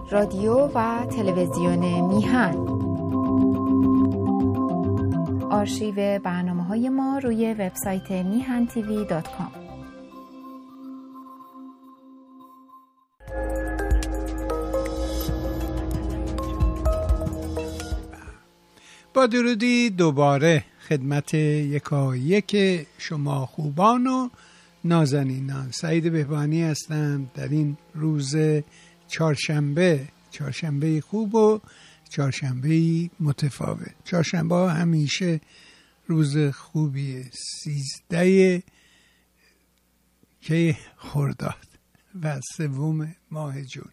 رادیو و تلویزیون میهن. آرشیو برنامه‌های ما روی وبسایت mihantv.com. با درودی دوباره خدمت یکایک شما خوبان و نازنینان. سعید بهبانی هستم در این روز چهارشنبه خوب و چهارشنبه متفاوت. چهارشنبه همیشه روز خوبیه. 13 خرداد و 3 ماه جون.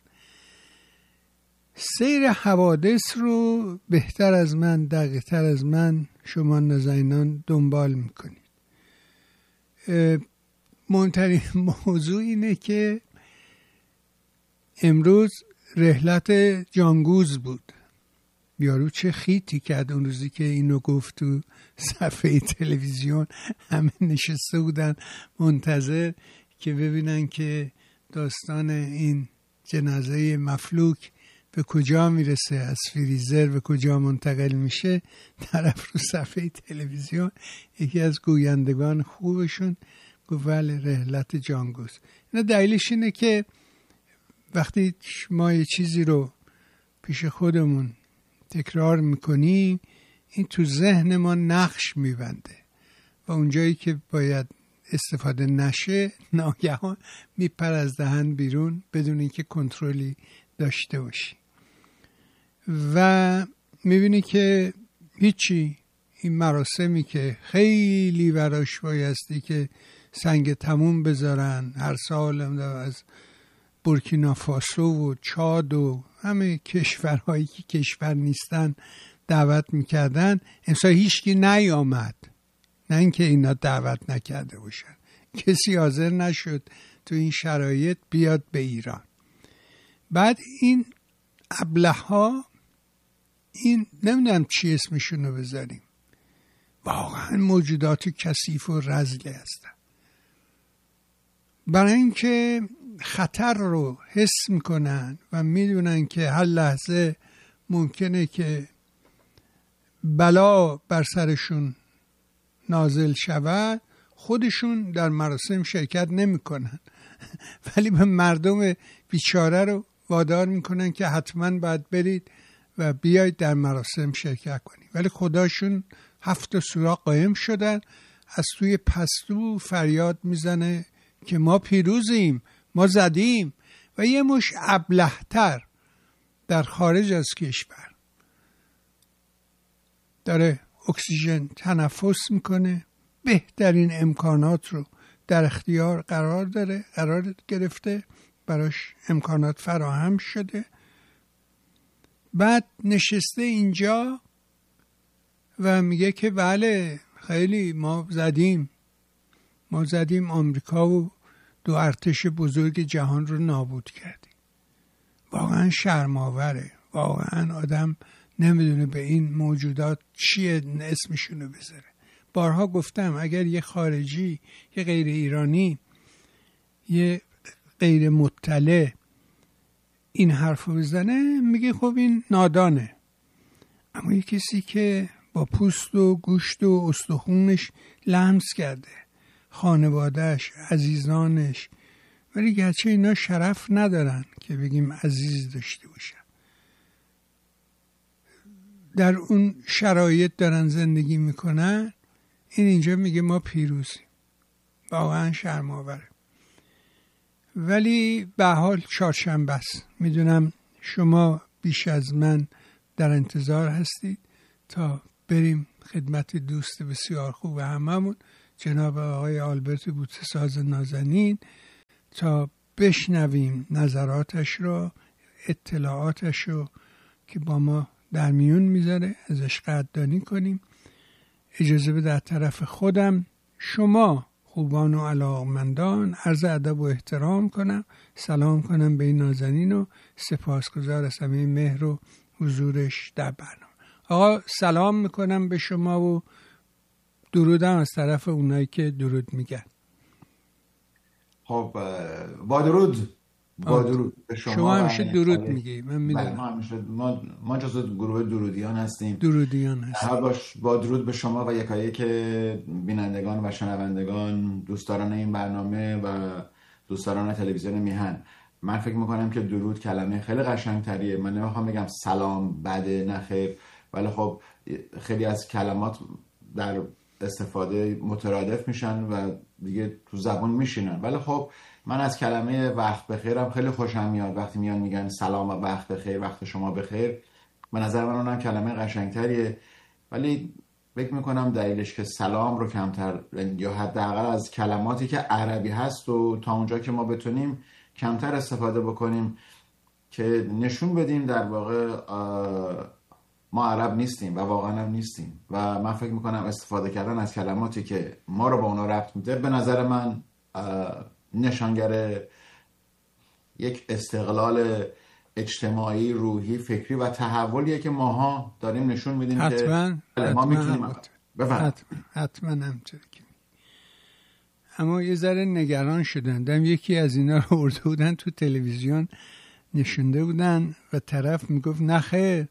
سیر حوادث رو بهتر از من، دقیق‌تر از من شما نازنینان دنبال میکنید. مهمترین موضوع اینه که امروز رحلت جانگوز بود. یارو چه خیتی کرد اون روزی که اینو گفت تو صفحه تلویزیون. همه نشسته بودن منتظر که ببینن که داستان این جنازه مفلوک به کجا میرسه، از فریزر به کجا منتقل میشه. طرف رو صفحه تلویزیون یکی از گویندگان خوبشون گفت ولی رحلت جانگوز. اینا دلیلش اینه که وقتی ما یه چیزی رو پیش خودمون تکرار میکنیم این تو ذهن ما نقش میبنده و اونجایی که باید استفاده نشه ناگهان میپر از دهن بیرون بدون اینکه کنترلی داشته باشی و میبینی که هیچی. این مراسمی که خیلی براش بایستی که سنگ تموم بذارن هر سال از بورکینافاسو و چاد و همه کشورهایی که کشور نیستن دعوت میکردن، امسال هیچکی نیامد. نه اینکه اینا دعوت نکرده باشن، کسی حاضر نشد تو این شرایط بیاد به ایران. بعد این ابله‌ها، این نمیدونم چی اسمشونو بذاریم، واقعا موجودات کثیف و رذلی هستن. برای اینکه خطر رو حس میکنن و میدونن که هر لحظه ممکنه که بلا بر سرشون نازل شود، خودشون در مراسم شرکت نمیکنن ولی به مردم بیچاره رو وادار میکنن که حتما باید برید و بیاید در مراسم شرکت کنید. ولی خداشون 7 سوراخ قایم شدن، از توی پستو فریاد میزنه که ما پیروزیم، ما زدیم. و یه مش ابله‌تر در خارج از کشور داره اکسیژن تنفس میکنه، بهترین امکانات رو در اختیار قرار گرفته، براش امکانات فراهم شده. بعد نشسته اینجا و میگه که بله خیلی ما زدیم آمریکا و 2 ارتش بزرگ جهان رو نابود کردیم. واقعا شرم‌آوره. واقعا آدم نمیدونه به این موجودات چیه اسمشونو بذاره. بارها گفتم اگر یه خارجی، یه غیر ایرانی، یه غیر مطلع این حرفو بزنه میگه خب این نادانه. اما یه کسی که با پوست و گوشت و استخونش لمس کرده، خانوادهش، عزیزانش، ولی گرچه اینا شرف ندارن که بگیم عزیز داشته باشن، در اون شرایط دارن زندگی میکنن، این اینجا میگه ما پیروزیم. واقعا شرم‌آوره. ولی به حال چهارشنبه است. میدونم شما بیش از من در انتظار هستید تا بریم خدمت دوست بسیار خوب هممون جناب آقای آلبرت بوته‌ساز نازنین تا بشنویم نظراتش رو، اطلاعاتش رو که با ما در میون میذاره، ازش قدردانی کنیم. اجازه بده در طرف خودم شما خوبان و علاقمندان عرض ادب و احترام کنم، سلام کنم به این نازنین و سپاسگزار از همه مهر و حضورش در برنامه. آقا سلام میکنم به شما و درودم از طرف اونایی که درود میگن. خب با درود با درود به شما و همیشه درود میگی، من بله، میدونم. ما همیشه ما جزو گروه درودیان هستیم. هر باش با درود به شما و یکایک بینندگان و شنوندگان، دوستداران این برنامه و دوستداران تلویزیون میهن. من فکر میکنم که درود کلمه خیلی قشنگ تریه. من نمیخوام بگم سلام بده نه خیر، ولی خب خیلی از کلمات در استفاده مترادف میشن و دیگه تو زبان میشینن، ولی خب من از کلمه وقت بخیرم خیلی خوشم میاد. وقتی میان میگن سلام و وقت بخیر، وقت شما بخیر، به نظر من اونم کلمه قشنگتریه. ولی فکر میکنم دلیلش که سلام رو کمتر، یا حداقل از کلماتی که عربی هست و تا اونجا که ما بتونیم کمتر استفاده بکنیم، که نشون بدیم در واقع ما عرب نیستیم و واقعا هم نیستیم. و من فکر میکنم استفاده کردن از کلماتی که ما رو با اونا ربط میده، به نظر من نشانگر یک استقلال اجتماعی، روحی، فکری و تحولیه که ماها داریم نشون میدیم حتما که ما میتونیم. حتما همچنین. اما یه ذره نگران شدن. یکی از اینا رو آورده بودن تو تلویزیون نشونده بودن و طرف میگفت نه خیر،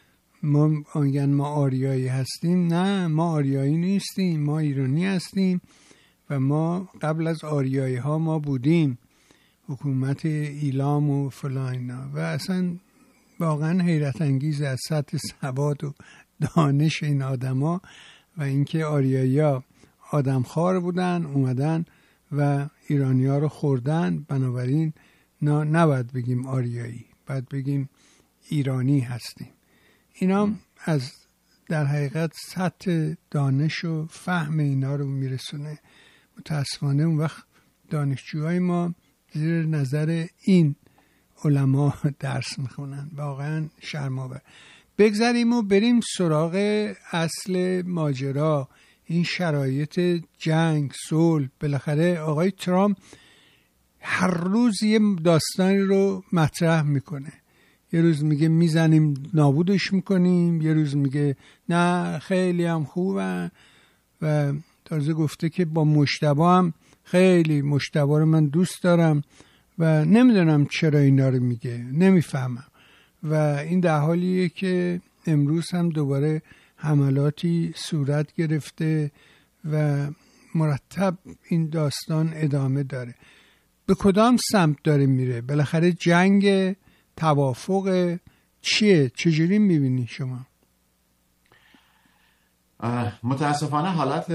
ما آریایی هستیم. نه، ما آریایی نیستیم، ما ایرانی هستیم و ما قبل از آریایی ها ما بودیم، حکومت ایلام و فلان. و اصلا واقعا حیرت انگیز از سطح سواد و دانش این آدما و اینکه آریایی ها آدمخوار بودن، اومدن و ایرانی ها رو خوردن. بنابراین نباید بگیم آریایی، باید بگیم ایرانی هستیم. اینا از در حقیقت سطح دانش و فهم اینا رو میرسونه. متاسفانه اون وقت دانشجوهای ما زیر نظر این علما درس میخونن. واقعا شرم‌آور. بگذاریم و بریم سراغ اصل ماجرا، این شرایط جنگ، صلح. بالاخره آقای ترامپ هر روز یه داستانی رو مطرح میکنه. یه روز میگه میزنیم نابودش میکنیم، یه روز میگه نه خیلی هم خوبه، و تازه گفته که با مجتبی هم خیلی، مجتبی رو من دوست دارم و نمیدونم چرا اینا رو میگه، نمیفهمم. و این در حالیه که امروز هم دوباره حملاتی صورت گرفته و مرتب این داستان ادامه داره. به کدام سمت داره میره؟ بالاخره جنگ، توافق، چیه؟ چجوری میبینی شما؟ متاسفانه حالت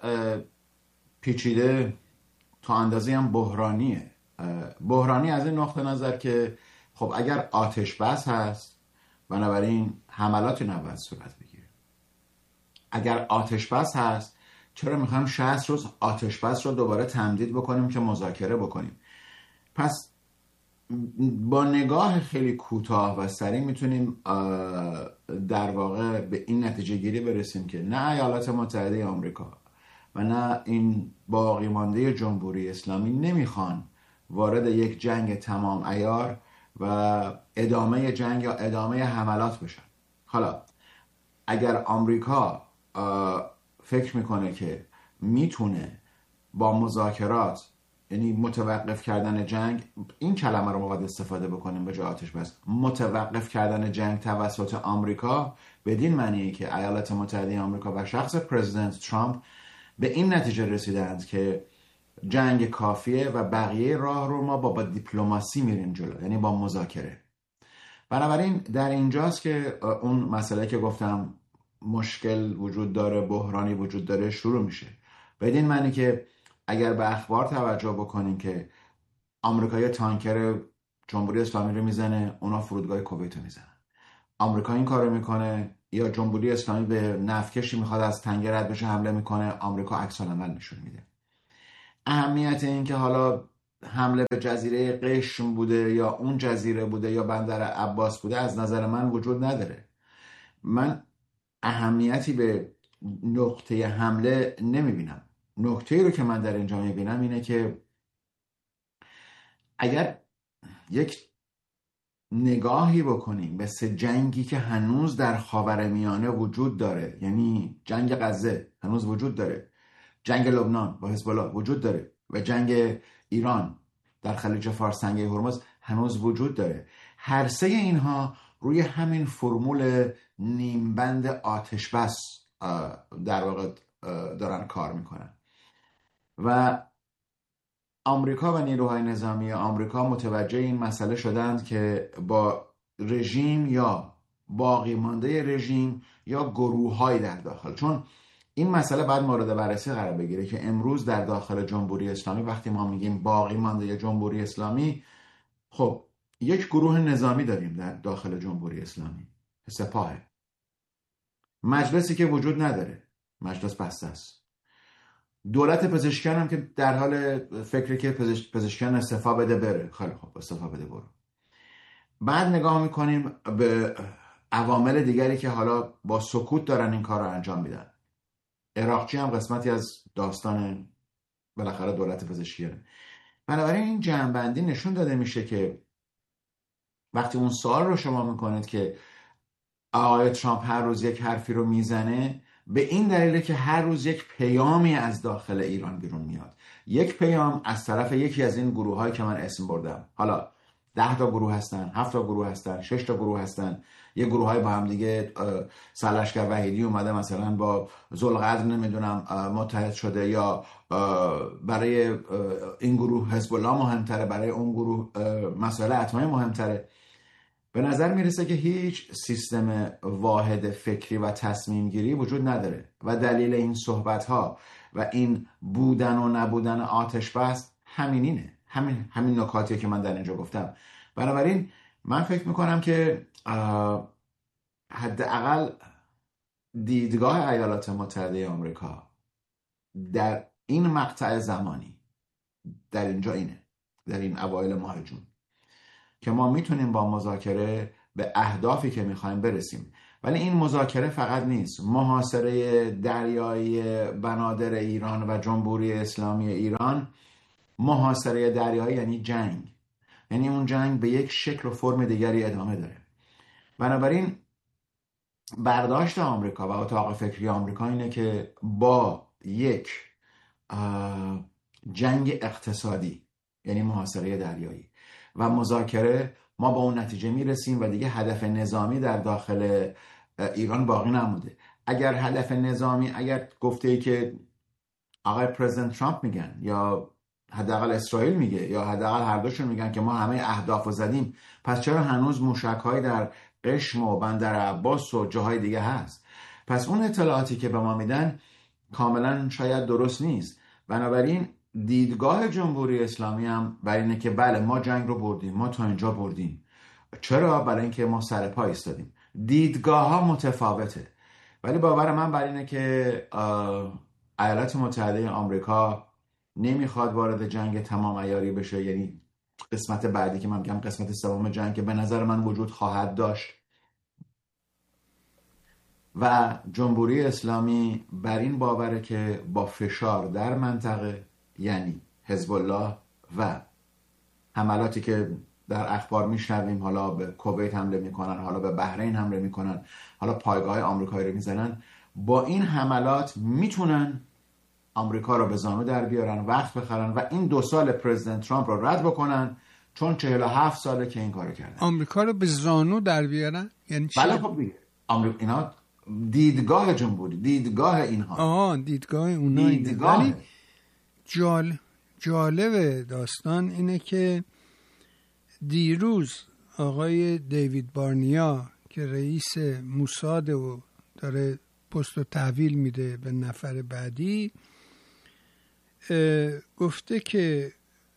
پیچیده تا اندازه هم بحرانیه. بحرانی از این نقطه نظر که خب اگر آتش بس هست، بنابراین حملاتی نباید صورت بگیره. اگر آتش بس هست، چرا میخوایم 60 روز آتش بس رو دوباره تمدید بکنیم که مذاکره بکنیم؟ پس با نگاه خیلی کوتاه و سریع میتونیم در واقع به این نتیجه گیری برسیم که نه ایالات متحده آمریکا و نه این باقی مانده جمهوری اسلامی نمیخوان وارد یک جنگ تمام عیار و ادامه جنگ یا ادامه حملات بشن. حالا اگر آمریکا فکر میکنه که میتونه با مذاکرات، یعنی متوقف کردن جنگ، این کلمه رو ما باید استفاده بکنیم به جای آتش بس، متوقف کردن جنگ توسط آمریکا، بدین معنیه که ایالات متحده آمریکا و شخص پرزیدنت ترامپ به این نتیجه رسیدند که جنگ کافیه و بقیه راه رو ما با دیپلماسی میریم جلو، یعنی با مذاکره. بنابراین در اینجاست که اون مسئله که گفتم مشکل وجود داره، بحرانی وجود داره، شروع میشه. بدین معنی که اگر به اخبار توجه بکنین که آمریکا یه تانکر جمهوری اسلامی رو میزنه، اونا فرودگاه کویت رو میزنن. آمریکا این کارو میکنه، یا جمهوری اسلامی به نفتکشی میخواد از تنگه رد بشه حمله میکنه، آمریکا عکس العمل نشون میده. اهمیت این که حالا حمله به جزیره قشم بوده یا اون جزیره بوده یا بندر عباس بوده از نظر من وجود نداره. من اهمیتی به نقطه حمله نمیبینم. نکته رو که من در اینجا میبینم اینه که اگر یک نگاهی بکنیم به سه جنگی که هنوز در خاورمیانه وجود داره، یعنی جنگ غزه هنوز وجود داره، جنگ لبنان با حزب الله وجود داره و جنگ ایران در خلیج فارس تنگه هرمز هنوز وجود داره. هر سه اینها روی همین فرمول نیمبند آتش بس در واقع دارن کار میکنن و آمریکا و نیروهای نظامی آمریکا متوجه این مسئله شدند که با رژیم یا باقی مانده رژیم یا گروه‌های در داخل، چون این مسئله باید مورد بررسی قرار بگیره که امروز در داخل جمهوری اسلامی وقتی ما میگیم باقی مانده جمهوری اسلامی، خب یک گروه نظامی داریم در داخل جمهوری اسلامی، سپاه، مجلسی که وجود نداره، مجلس بسته است، دولت پزشکیان هم که در حال فکری که پزشکیان استعفا بده بره. خیلی خوب، استعفا بده برو. بعد نگاه میکنیم به عوامل دیگری که حالا با سکوت دارن این کار رو انجام میدن. عراقچی هم قسمتی از داستان بالاخره دولت پزشکیانه. بنابراین این جمع‌بندی نشون داده میشه که وقتی اون سوال رو شما میکنید که آقای ترامپ هر روز یک حرفی رو میزنه، به این دلیله که هر روز یک پیامی از داخل ایران بیرون میاد، یک پیام از طرف یکی از این گروه هایی که من اسم بردم. حالا 10 تا گروه هستن، 7 تا گروه هستن، 6 تا گروه هستن، یه گروه های با هم دیگه، سرلشکر وحیدی اومده مثلا با ذوالقرن نمیدونم متحد شده، یا برای این گروه حزب الله مهمتره، برای اون گروه مسائل اتمی مهمتره. به نظر میرسه که هیچ سیستم واحد فکری و تصمیم گیری وجود نداره و دلیل این صحبت ها و این بودن و نبودن آتش بس همینینه، همین نکاتیه که من در اینجا گفتم. بنابراین من فکر میکنم که حداقل دیدگاه ایالات متحده آمریکا در این مقطع زمانی در اینجا اینه، در این اوایل ماه جون، که ما میتونیم با مذاکره به اهدافی که میخوایم برسیم. ولی این مذاکره فقط نیست. محاصره دریایی بنادر ایران و جمهوری اسلامی ایران، محاصره دریایی یعنی جنگ، یعنی اون جنگ به یک شکل و فرم دیگری ادامه داره. بنابراین برداشت آمریکا و اتاق فکری آمریکا اینه که با یک جنگ اقتصادی یعنی محاصره دریایی و مذاکره ما با اون نتیجه میرسیم و دیگه هدف نظامی در داخل ایران باقی نمونده. اگر هدف نظامی، اگر گفته‌ای که آقای پرزیدنت ترامپ میگن یا حداقل اسرائیل میگه یا حداقل هر دوشون میگن که ما همه اهدافو زدیم، پس چرا هنوز موشک‌هایی در قشم و بندر عباس و جاهای دیگه هست؟ پس اون اطلاعاتی که به ما میدن کاملا شاید درست نیست. بنابراین دیدگاه جمهوری اسلامی هم بر اینه که بله ما جنگ رو بردیم، ما تا اینجا بردیم. چرا؟ برای اینکه ما سر پا ایستادیم. دیدگاه ها متفاوته، ولی باور من بر اینه که ایالات متحده آمریکا نمیخواد وارد جنگ تمام عیاری بشه، یعنی قسمت بعدی که من میگم قسمت سوم جنگ که به نظر من وجود خواهد داشت، و جمهوری اسلامی بر این باوره که با فشار در منطقه، یعنی حزب الله و حملاتی که در اخبار میشنویم، حالا به کویت حمله میکنن، حالا به بحرین حمله میکنن، حالا پایگاه آمریکایی رو میزنن، با این حملات میتونن آمریکا رو به زانو در بیارن، وقت بخرن و این 2 سال پرزیدنت ترامپ رو رد بکنن، چون 47 ساله که این کارو کردن. آمریکا رو به زانو در بیارن یعنی چی؟ بله خب دیگه اینا دیدگاه جمهوری، دیدگاه اینها، دیدگاه اونا دیدگاه. ولی جالب داستان اینه که دیروز آقای دیوید بارنیا که رئیس موساد و داره پست رو تحویل میده به نفر بعدی، گفته که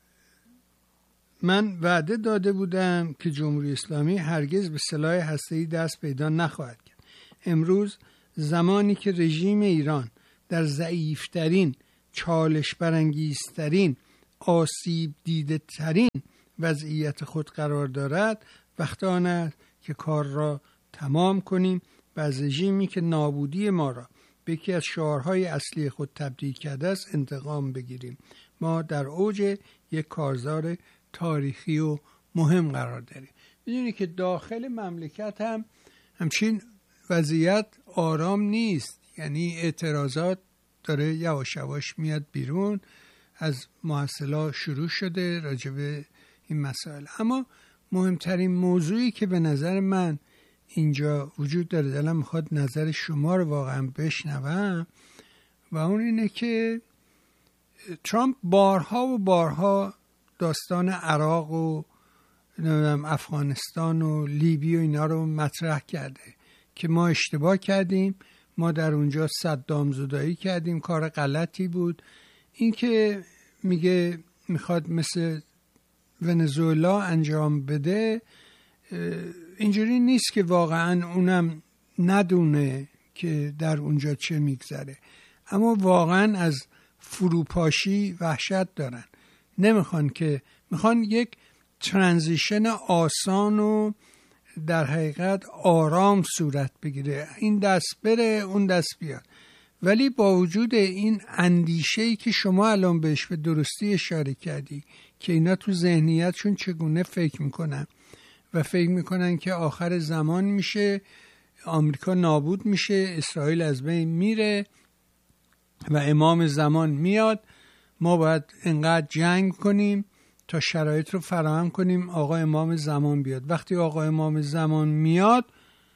من وعده داده بودم که جمهوری اسلامی هرگز به سلاح هسته‌ای دست پیدا نخواهد کرد. امروز زمانی که رژیم ایران در ضعیفترین، چالش برانگیزترین، آسیب دیده ترین وضعیت خود قرار دارد، وقت آن است که کار را تمام کنیم و از رژیمی که نابودی ما را به یکی از شعارهای اصلی خود تبدیل کرده است انتقام بگیریم. ما در اوج یک کارزار تاریخی و مهم قرار داریم. میدونی که داخل مملکت هم همچین وضعیت آرام نیست، یعنی اعتراضات داره یواش یواش میاد بیرون. از محصلا شروع شده راجب این مسائل. اما مهمترین موضوعی که به نظر من اینجا وجود داره، دلم میخواد نظر شما رو واقعا بشنوم، و اون اینه که ترامپ بارها و بارها داستان عراق و افغانستان و لیبی و اینا رو مطرح کرده که ما اشتباه کردیم، ما در اونجا صدام زدایی کردیم، کار غلطی بود. این که میگه میخواد مثل ونزوئلا انجام بده، اینجوری نیست که واقعا اونم ندونه که در اونجا چه میگذره، اما واقعا از فروپاشی وحشت دارن. نمیخوان که، میخوان یک ترانزیشن آسان و در حقیقت آرام صورت بگیره، این دست بره اون دست بیاد. ولی با وجود این اندیشه‌ای که شما الان بهش به درستی اشاره کردی که اینا تو ذهنیتشون چگونه فکر میکنن و فکر میکنن که آخر زمان میشه، آمریکا نابود میشه، اسرائیل از بین میره و امام زمان میاد، ما باید انقدر جنگ کنیم تا شرایط رو فراهم کنیم آقا امام زمان بیاد. وقتی آقا امام زمان میاد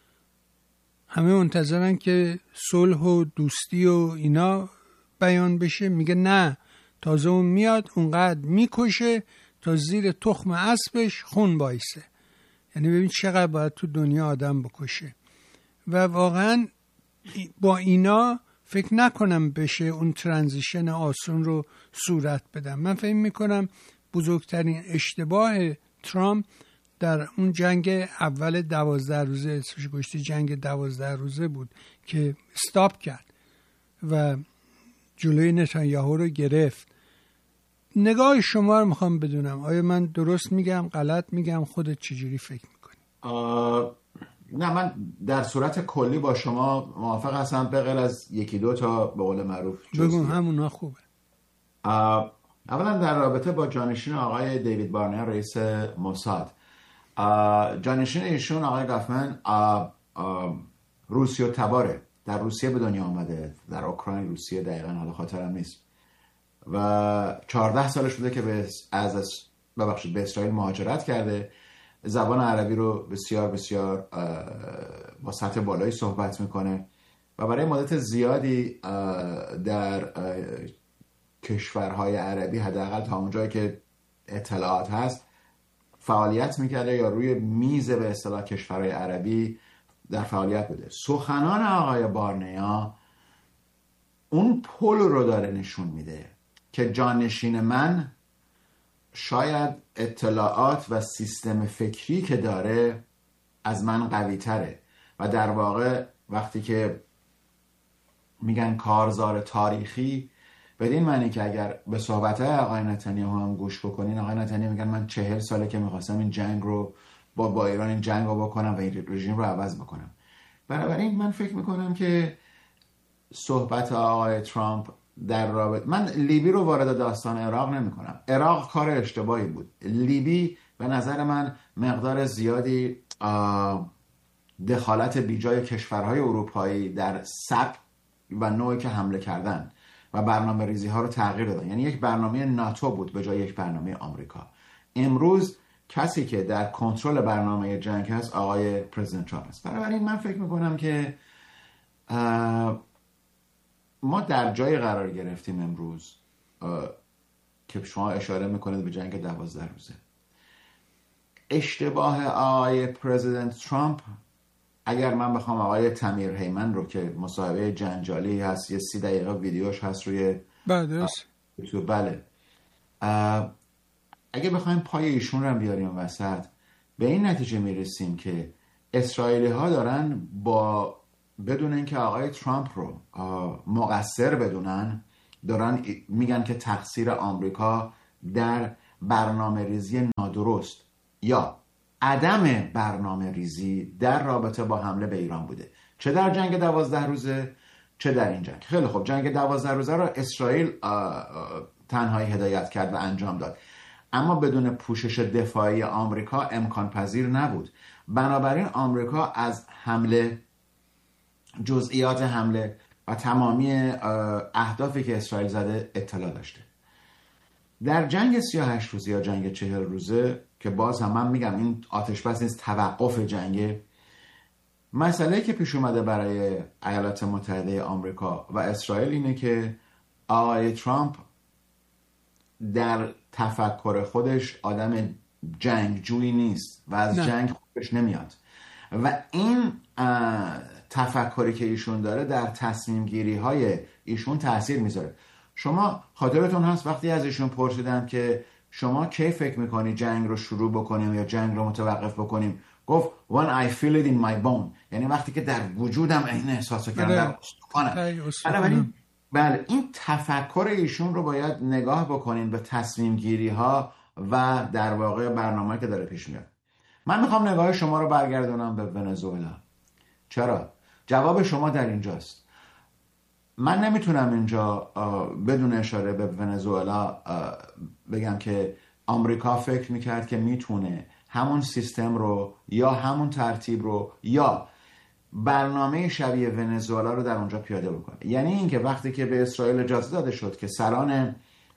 همه منتظرن که صلح و دوستی و اینا بیان بشه، میگه نه، تازه اون میاد اونقدر میکشه تا زیر تخم اسبش خون بایسه. یعنی ببین چقدر باید تو دنیا آدم بکشه. و واقعا با اینا فکر نکنم بشه اون ترانزیشن آسون رو صورت بدم. من فکر میکنم بزرگترین اشتباه ترامپ در اون جنگ اول 12 روزه، اسمش گشتی جنگ 12 روزه بود که استاپ کرد و جلوی نتانیاهو رو گرفت. نگاه شما رو میخوام بدونم، آیا من درست میگم، غلط میگم، خودت چجوری فکر میکنی؟ نه، من در صورت کلی با شما موافق هستم، به غیر از یکی دو تا به قول معروف بگو، همونا خوبه. اولا در رابطه با جانشین آقای دیوید بارنر رئیس موساد، جانشین ایشون آقای گافمن روسیه تباره، در روسیه به دنیا آمده، در اوکراین روسیه دقیقا، حالا خاطرم نیست، و 14 سالش بوده که به اسرائیل مهاجرت کرده، زبان عربی رو بسیار بسیار با سطح بالایی صحبت میکنه و برای مدت زیادی در کشورهای عربی، حداقل تا اونجایی که اطلاعات هست، فعالیت میکرده یا روی میز به اصطلاح کشورهای عربی در فعالیت بوده. سخنان آقای بارنیا اون پل رو داره نشون میده که جانشین من شاید اطلاعات و سیستم فکری که داره از من قوی تره و در واقع وقتی که میگن کارزار تاریخی، بدین معنی که اگر به صحبت‌های آقای نتانیاهو هم گوش بکنین، آقای نتانیاهو میگن من 40 ساله که میخواستم این جنگ رو با ایران این جنگ رو بکنم و این رژیم رو عوض بکنم. بنابراین من فکر میکنم که صحبت آقای ترامپ در رابطه، من لیبی رو وارد داستان عراق نمی کنم. عراق کار اشتباهی بود. لیبی به نظر من مقدار زیادی دخالت بیجای کشورهای اروپایی در سبک و نوعی که حمله کردن و برنامه ریزی ها رو تغییر دادن. یعنی یک برنامه ناتو بود به جای یک برنامه آمریکا. امروز کسی که در کنترل برنامه جنگ هست آقای پرزیدنت ترامپ است. بنابراین من فکر میکنم که ما در جای قرار گرفتیم امروز که شما اشاره میکنید به جنگ 12 روزه. اشتباه آقای پرزیدنت ترامپ، اگر من بخوام آقای تمیر هیمن رو که مصاحبه جنجالی هست، یه 30 دقیقه ویدیوش هست روی یوتیوب، بله، اگه بخوایم پای ایشون رو بیاریم وسط، به این نتیجه میرسیم که اسرائیلی ها دارن بدون اینکه آقای ترامپ رو مقصر بدونن، دارن میگن که تقصیر آمریکا در برنامه ریزی نادرست یا عدم برنامه ریزی در رابطه با حمله به ایران بوده، چه در جنگ 12 روزه چه در این جنگ. خیلی خوب، جنگ 12 روزه رو اسرائیل تنهایی هدایت کرد و انجام داد، اما بدون پوشش دفاعی آمریکا امکان پذیر نبود. بنابراین آمریکا از حمله، جزئیات حمله و تمامی اهدافی که اسرائیل زده اطلاع داشته. در جنگ 38 روزه یا جنگ 40 روزه که باز هم من میگم این آتش بس نیست، توقف جنگه. مسئله که پیش اومده برای ایالات متحده آمریکا و اسرائیل اینه که آقای ترامپ در تفکر خودش آدم جنگجویی نیست و از جنگ خوشش نمیاد و این تفکری که ایشون داره در تصمیم گیری های ایشون تاثیر میذاره. شما خاطرتون هست وقتی از ایشون پرسیدن که شما کی فکر میکنی جنگ رو شروع بکنیم یا جنگ رو متوقف بکنیم، گفت when I feel it in my bone، یعنی وقتی که در وجودم این احساسو کردم، در استخوانم. بله این تفکر ایشون رو باید نگاه بکنین به تصمیم گیری ها و در واقع برنامه که داره پیش میاد. من میخوام نگاه شما رو برگردونم به ونزوئلا. چرا؟ جواب شما در اینجاست. من نمیتونم اینجا بدون اشاره به ونزوئلا بگم که آمریکا فکر میکرد که میتونه همون سیستم رو یا همون ترتیب رو یا برنامه شبیه ونزوئلا رو در اونجا پیاده بکنه. یعنی اینکه وقتی که به اسرائیل اجازه داده شد که سران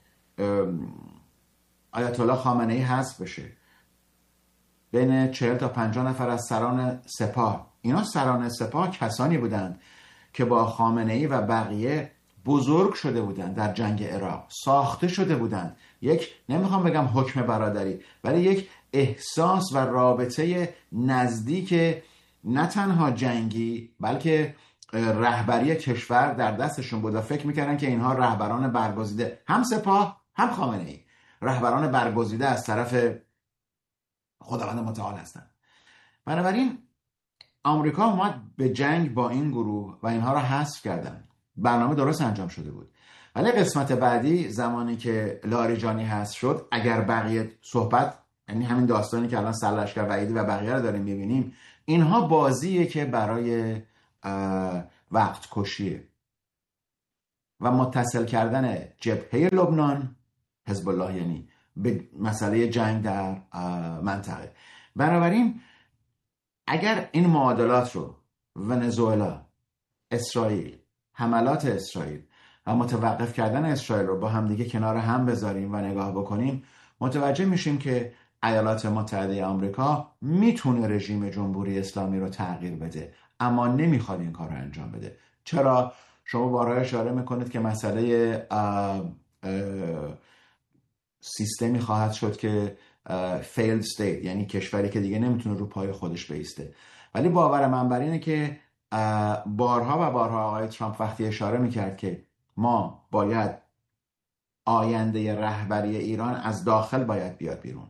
آیت الله خامنه‌ای حذف بشه، بین 40 تا 50 نفر از سران سپاه، اینا سران سپاه کسانی بودند که با خامنه‌ای و بقیه بزرگ شده بودند، در جنگ عراق ساخته شده بودند. یک نمیخوام بگم حکم برادری، ولی یک احساس و رابطه نزدیک نه تنها جنگی بلکه رهبری کشور در دستشون بود و فکر میکردن که اینها رهبران برگزیده، هم سپاه هم خامنه‌ای، رهبران برگزیده از طرف خداوند متعال هستند. بنابراین آمریکا اومد به جنگ با این گروه و اینها را حذف کردن. برنامه درست انجام شده بود. ولی قسمت بعدی زمانی که لاریجانی حذف شد، اگر بقیه صحبت، یعنی همین داستانی که الان سرلشکر وحیدی و بقیه رو داریم میبینیم، اینها بازیه که برای وقت کشیه و متصل کردن جبهه لبنان، حزب الله، یعنی به مسئله جنگ در منطقه. بنابراین اگر این معادلات رو ونزوئلا، اسرائیل، حملات اسرائیل و متوقف کردن اسرائیل رو با همدیگه کنار هم بذاریم و نگاه بکنیم، متوجه میشیم که ایالات متحده آمریکا میتونه رژیم جمهوری اسلامی رو تغییر بده، اما نمیخواد این کار رو انجام بده. چرا؟ شما بارها اشاره میکنید که مسئله سیستمی خواهد شد که failed state، یعنی کشوری که دیگه نمیتونه رو پای خودش بایسته. ولی باور من بر اینه که بارها و بارها آقای ترامپ وقتی اشاره میکرد که ما باید آینده رهبری ایران از داخل باید بیاد بیرون،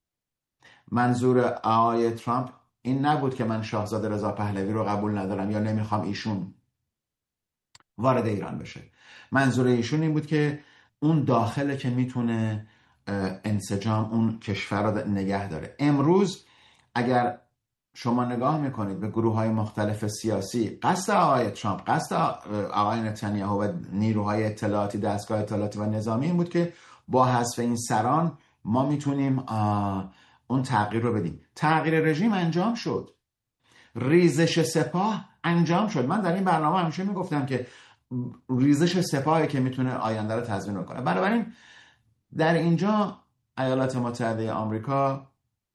منظور آقای ترامپ این نبود که من شاهزاده رضا پهلوی رو قبول ندارم یا نمیخوام ایشون وارد ایران بشه. منظور ایشون این بود که اون داخله که میتونه انسجام اون کشور رو نگه داره. امروز اگر شما نگاه میکنید به گروه های مختلف سیاسی، قصد آقای ترامپ، قصد آقای نتانیاهو و نیروهای اطلاعاتی، دستگاه اطلاعاتی و نظامی این بود که با حذف این سران ما میتونیم اون تغییر رو بدیم. تغییر رژیم انجام شد، ریزش سپاه انجام شد. من در این برنامه همیشه میگفتم که ریزش سپاهی که میتونه آینده رو تضمین کنه. بنابراین در اینجا ایالات متحده آمریکا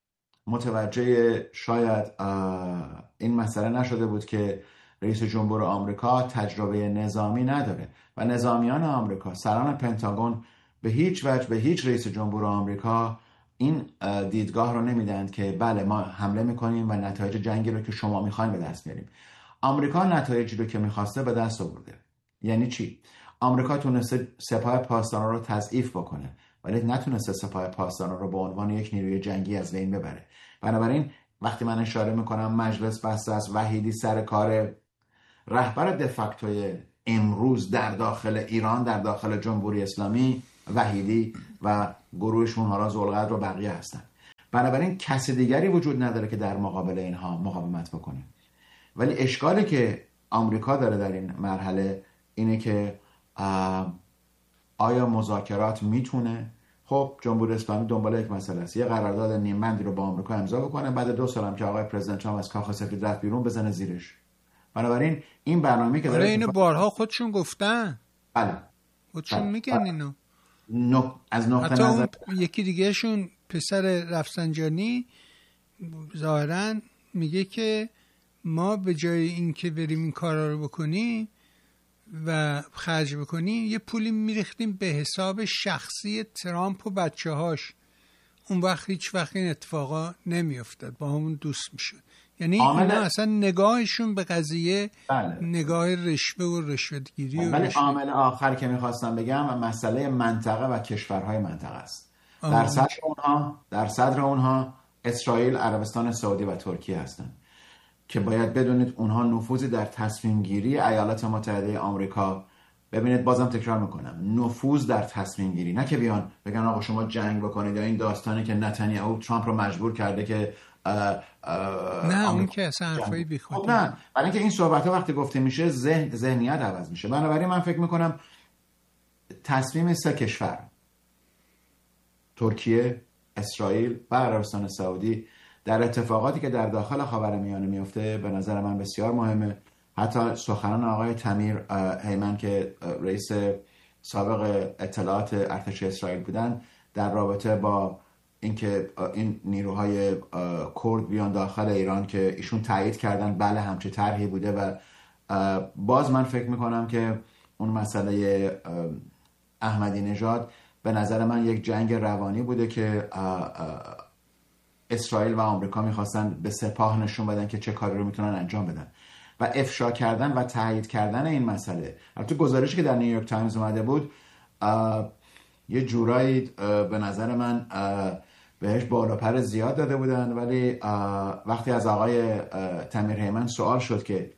متوجه شاید این مسئله نشده بود که رئیس جمهور آمریکا تجربه نظامی نداره و نظامیان آمریکا، سران پنتاگون به هیچ وجه به هیچ رئیس جمهور آمریکا این دیدگاه رو نمیدن که بله ما حمله میکنیم و نتایج جنگی رو که شما میخواین به دست میاریم. آمریکا نتایجی رو که میخواسته به دست آورده. یعنی چی؟ آمریکا تونسته سپاه پاسداران رو تضعیف بکنه ولی نتونسته سپاه پاسداران رو به عنوان یک نیروی جنگی از بین ببره. بنابراین وقتی من اشاره میکنم مجلس بسته است، وحیدی سر کار، رهبر دفاکتوی امروز در داخل ایران، در داخل جمهوری اسلامی وحیدی و گروهشون ها ذوالقدر و بقیه هستن. بنابراین کسی دیگری وجود نداره که در مقابل اینها مقاومت بکنه. ولی اشکالی که آمریکا داره در این مرحله اینه که آیا مذاکرات میتونه؟ خب جمهوری اسلامی دنبال یک مسئله است، یه قرارداد نیمبندی رو با آمریکا امضا بکنه، بعد 2 سال هم که آقای پرزیدنت ترامپ از کاخ سفید رفت بیرون بزنه زیرش. بنابراین این برنامه‌ای که داره اینو بارها خودشون گفتن. بله خودشون میگن اینو. از نقطه حتی نظر یکی دیگهشون پسر رفسنجانی ظاهراً میگه که ما به جای اینکه بریم این کارا رو بکنیم و خرج بکنیم یه پولی میریختیم به حساب شخصی ترامپ و بچه هاش، اون وقت هیچ وقت این اتفاقا نمیافتاد، با همون دوست میشد. یعنی اینا اصلا نگاهشون به قضیه نگاه رشوه و رشوه‌گیری و ولی عامل آخر که میخواستم بگم مسئله منطقه و کشورهای منطقه است. در صدر اونها اسرائیل، عربستان سعودی و ترکیه هستند که باید بدونید اونها نفوذی در تصمیم گیری ایالات متحده آمریکا، ببینید بازم تکرار میکنم، نفوذ در تصمیم گیری، نه که بیان بگن آقا شما جنگ بکنید، یا این داستانی که نتانیاهو ترامپ رو مجبور کرده که نه اون که اصلا حرفای بیخودی. خب نه، برای اینکه این صحبت ها وقتی گفته میشه ذهنیت عوض میشه. بنابراین من فکر میکنم تصمیم 3 کشور، ترکیه، اسرائیل و عربستان سعودی، در اتفاقاتی که در داخل خاورمیانه میفته به نظر من بسیار مهمه. حتی سخنان آقای تمیر هیمن که رئیس سابق اطلاعات ارتش اسرائیل بودن در رابطه با اینکه این نیروهای کرد بیان داخل ایران که ایشون تایید کردن بله همچه طرحی بوده، و باز من فکر میکنم که اون مسئله احمدی نژاد به نظر من یک جنگ روانی بوده که اسرائیل و آمریکا میخواستن به سپاه نشون بدن که چه کاری رو میتونن انجام بدن و افشا کردن و تایید کردن این مسئله. البته گزارشی که در نیویورک تایمز اومده بود یه جورایی به نظر من بهش بالا پر زیاد داده بودن، ولی وقتی از آقای تمیر هیمن سوال شد که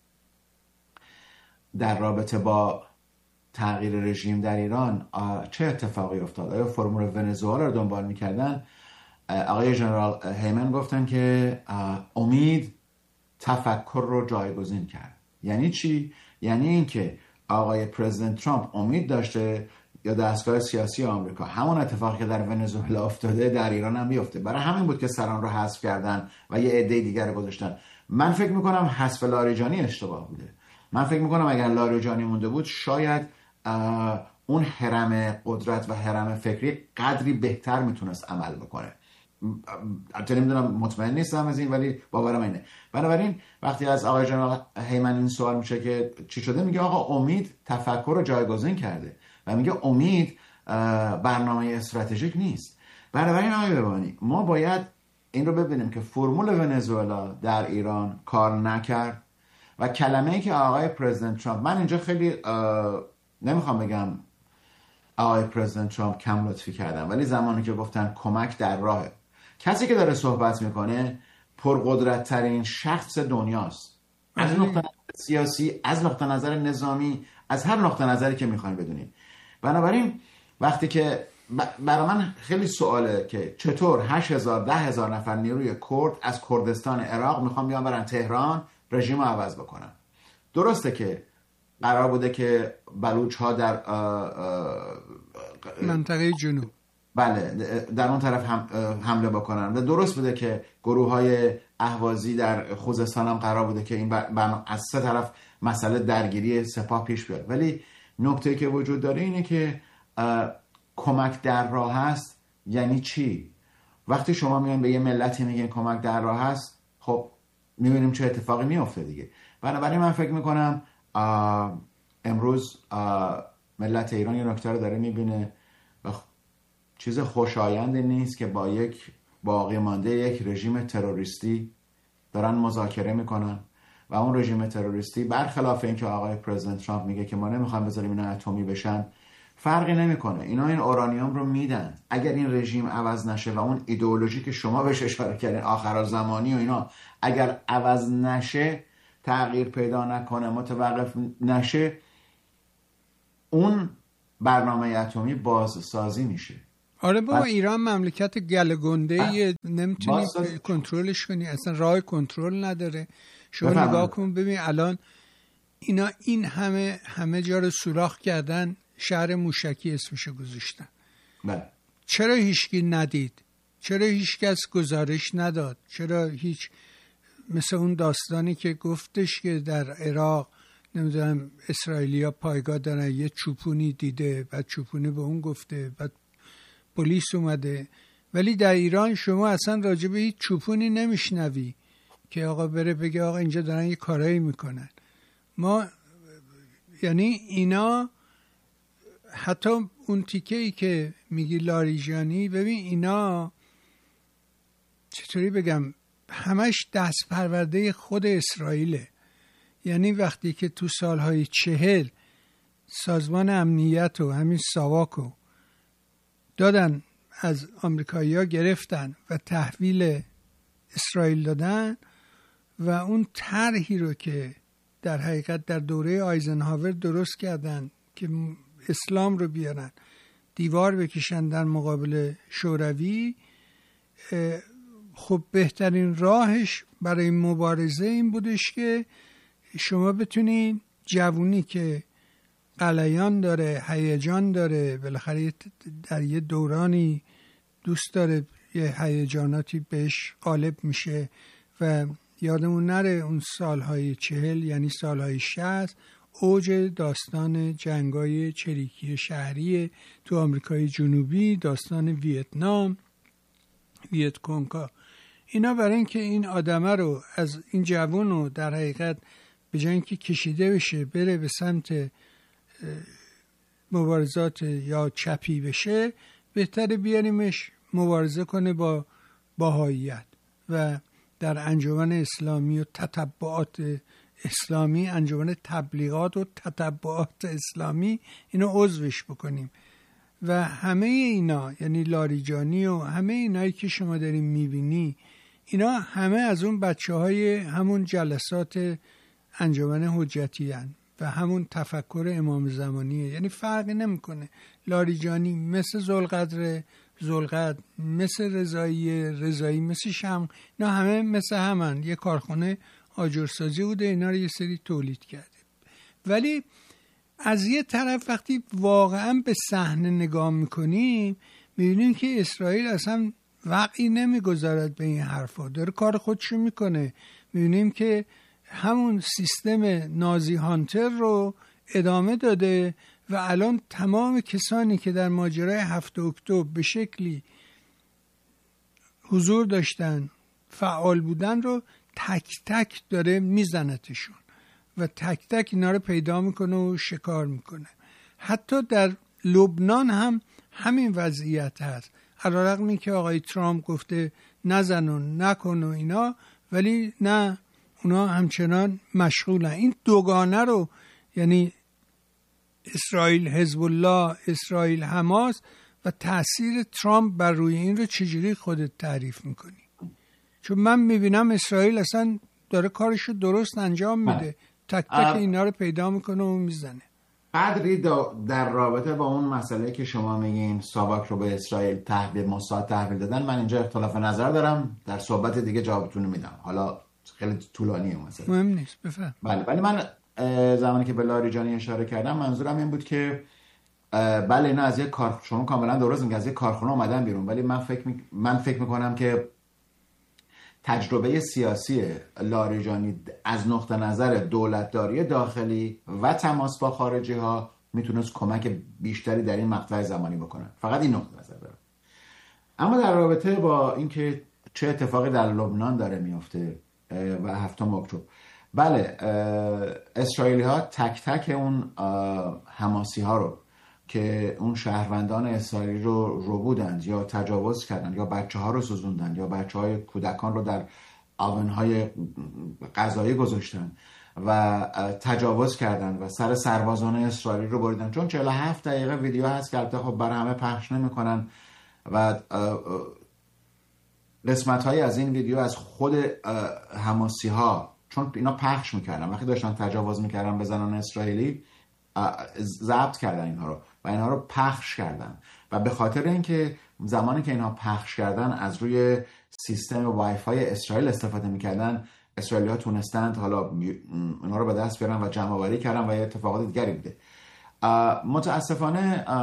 در رابطه با تغییر رژیم در ایران چه اتفاقی افتاد، آیا فرمول ونزوئلا رو دنبال میکردن، آقای ژنرال هیمن گفتن که امید تفکر رو جایگزین کرد. یعنی چی؟ یعنی اینکه آقای پرزیدنت ترامپ امید داشته یا دستگاه سیاسی آمریکا همون اتفاقی که در ونزوئلا افتاده در ایران هم بیفته. برای همین بود که سران رو حذف کردن و یه عده دیگر رو گذاشتن. من فکر میکنم حذف لاریجانی اشتباه بوده. من فکر میکنم اگر لاریجانی مونده بود شاید اون هرم قدرت و هرم فکری قدری بهتر میتونست عمل بکنه. البته نمیدونم، مطمئن نیستم از این، ولی باورم اینه. بنابراین وقتی از آقای جنرال هیمن این سوال میشه که چی شده، میگه آقا امید تفکر رو جایگزین کرده و میگه امید برنامه استراتژیک نیست. بنابراین آقای ببانی ما باید این رو ببینیم که فرمول ونزوئلا در ایران کار نکرد و کلمه‌ای که آقای پرزیدنت ترامپ، من اینجا خیلی نمیخوام بگم آقای پرزیدنت ترامپ کم لطفی کردن، ولی زمانی که گفتن کمک در راهه، کسی که داره صحبت میکنه پرقدرت ترین شخص دنیاست، از نقطه نظر سیاسی، از نقطه نظر نظامی، از هر نقطه نظری که میخواین بدونید. بنابراین وقتی که برای من خیلی سواله که چطور 8,000 10,000 نفر نیروی کرد از کردستان عراق میخوان بیان برن تهران رژیم رو عوض بکنن. درسته که قرار بوده که بلوچ ها در منطقه جنوب در اون طرف حمله بکنن و درست بوده که گروه های اهوازی در خوزستان هم قرار بوده که این از 3 طرف مسئله درگیری سپاه پیش بیاد. ولی نکته که وجود داره اینه که کمک در راه هست یعنی چی؟ وقتی شما میان به یه ملتی میگین کمک در راه هست، خب میبینیم چه اتفاقی میفته دیگه. بنابراین من فکر میکنم امروز ملت ایران یه نکته رو داره میبینه و چیز خوشایند نیست که با یک باقی مانده یک رژیم تروریستی دارن مذاکره میکنن و اون رژیم تروریستی برخلاف اینکه آقای پرزیدنت ترامپ میگه که ما نمیخوایم بذاریم اینا اتمی بشن، فرقی نمیکنه. اینا این اورانیوم رو میدن. اگر این رژیم عوض نشه و اون ایدئولوژی که شما بهش اشاره کردین آخرالزمانی و اینا اگر عوض نشه، تغییر پیدا نکنه، متوقف نشه، اون برنامه اتمی بازسازی میشه. آره بابا ایران مملکت گله گنده نمیتونی کنترلش کنی، اصلا راه کنترل نداره. شما نگاه کن ببین الان اینا این همه جا رو سوراخ کردن، شهر موشکی اسمشو گذاشتن. چرا هیچکی ندید؟ چرا هیچکس گزارش نداد؟ چرا هیچ مثل اون داستانی که گفتش که در عراق نمیدونم اسرائیلیا پایگاه دارن، یه چوپونی دیده، بعد چوپونی به اون گفته، بعد پلیس اومده ولی در ایران شما اصلا راجع به هیچ چوپونی نمیشنوی که آقا بره بگه آقا اینجا دارن یه کارایی میکنن. ما یعنی اینا حتی اون تیکه‌ای که میگی لاریجانی، ببین اینا چطوری بگم همش دست پرورده خود اسرائیله. یعنی وقتی که تو سالهای 40 سازمان امنیت و همین ساواکو دادن از آمریکایی‌ها گرفتن و تحویل اسرائیل دادن و اون طرحی رو که در حقیقت در دوره آیزنهاور درست کردن که اسلام رو بیارن دیوار بکشن در مقابل شوروی، خب بهترین راهش برای مبارزه این بودش که شما بتونین جوونی که غلیان داره، هیجان داره، بالاخره در یه دورانی دوست داره یه هیجاناتی بهش غالب میشه و یادمون نره اون سالهای 40 یعنی سالهای 60 اوج داستان جنگای چریکی شهری تو آمریکای جنوبی، داستان ویتنام، ویتکونگا، اینا برای اینکه این آدمه رو از این جوون رو در حقیقت به جای اینکه کشیده بشه بره به سمت مبارزات یا چپی بشه، بهتره بیاریمش مبارزه کنه با بهائیت و در انجمن اسلامی و تتبعات اسلامی، انجمن تبلیغات و تتبعات اسلامی، اینو عضوش بکنیم. و همه اینا یعنی لاریجانی و همه اینایی که شما داریم میبینی، اینا همه از اون بچه های همون جلسات انجمن حجتی هن و همون تفکر امام زمانیه. یعنی فرقی نمیکنه. لاریجانی مثل زلقدر، مثل رضایی مثل شمع، اینا همه مثل همن. یه کارخونه آجرسازی بوده، اینا رو یه سری تولید کرده. ولی از یه طرف وقتی واقعا به صحنه نگاه میکنیم میبینیم که اسرائیل اصلا وقعی نمیگذارد به این حرفا، داره کار خودشو میکنه. میبینیم که همون سیستم نازی هانتر رو ادامه داده و الان تمام کسانی که در ماجرای 7 اکتبر به شکلی حضور داشتن، فعال بودن رو تک تک داره میزنتشون و تک تک اینا رو پیدا میکنه و شکار میکنه. حتی در لبنان هم همین وضعیت هست، علیرغم این که آقای ترامپ گفته نزن و نکن و اینا، ولی نه، اونا همچنان مشغولن. این دوگانه رو یعنی اسرائیل حزب الله، اسرائیل حماس و تأثیر ترامپ بر روی این رو چجوری خودت تعریف میکنی؟ چون من میبینم اسرائیل اصلا داره کارشو درست انجام میده، تک تک اینا رو پیدا میکنه و میزنه. قدری در رابطه با اون مسئله که شما میگین ساواک رو به اسرائیل موساد تحویل دادن، من اینجا اختلاف نظر دارم، در صحبت دیگه جوابتون میدم. حالا خیلی طولانیه مثلا، مهم نیست، بفهم. بله، ولی من زمانی که به لاریجانی اشاره کردم منظورم این بود که بله اینا از یک شما کاملا درست میگید، از یک کارخونه اومدن بیرون، ولی من فکر میکنم که تجربه سیاسی لاریجانی از نقطه نظر دولتداری داخلی و تماس با خارجی ها میتونست کمک بیشتری در این مقطع زمانی بکنه. فقط این نقطه نظر دارم. اما در رابطه با اینکه چه اتفاقی در لبنان داره میفته و 7 اکتبر، بله، اسرائیلی ها تک تک اون حماسی ها رو که اون شهروندان اسرائیلی رو بودند یا تجاوز کردند یا بچه ها رو سوزوندند یا بچه های کودکان رو در آونهای غذایی گذاشتن و تجاوز کردند و سر سربازان اسرائیلی رو بریدن. چون 47 دقیقه ویدیو هست که البته خب برای همه پخش نمی‌کنن و قسمت های از این ویدیو از خود حماسی ها، چون اینا پخش میکردن وقتی داشتن تجاوز میکردن به زنان اسرائیلی، ضبط کردن اینها رو و اینها رو پخش کردن و به خاطر اینکه زمانی که اینها پخش کردن از روی سیستم وای فای اسرائیل استفاده میکردن، اسرائیلی ها تونستند حالا اینها رو به دست بیارن و جمع آوری کردن و یه اتفاقات دیگری بوده. متاسفانه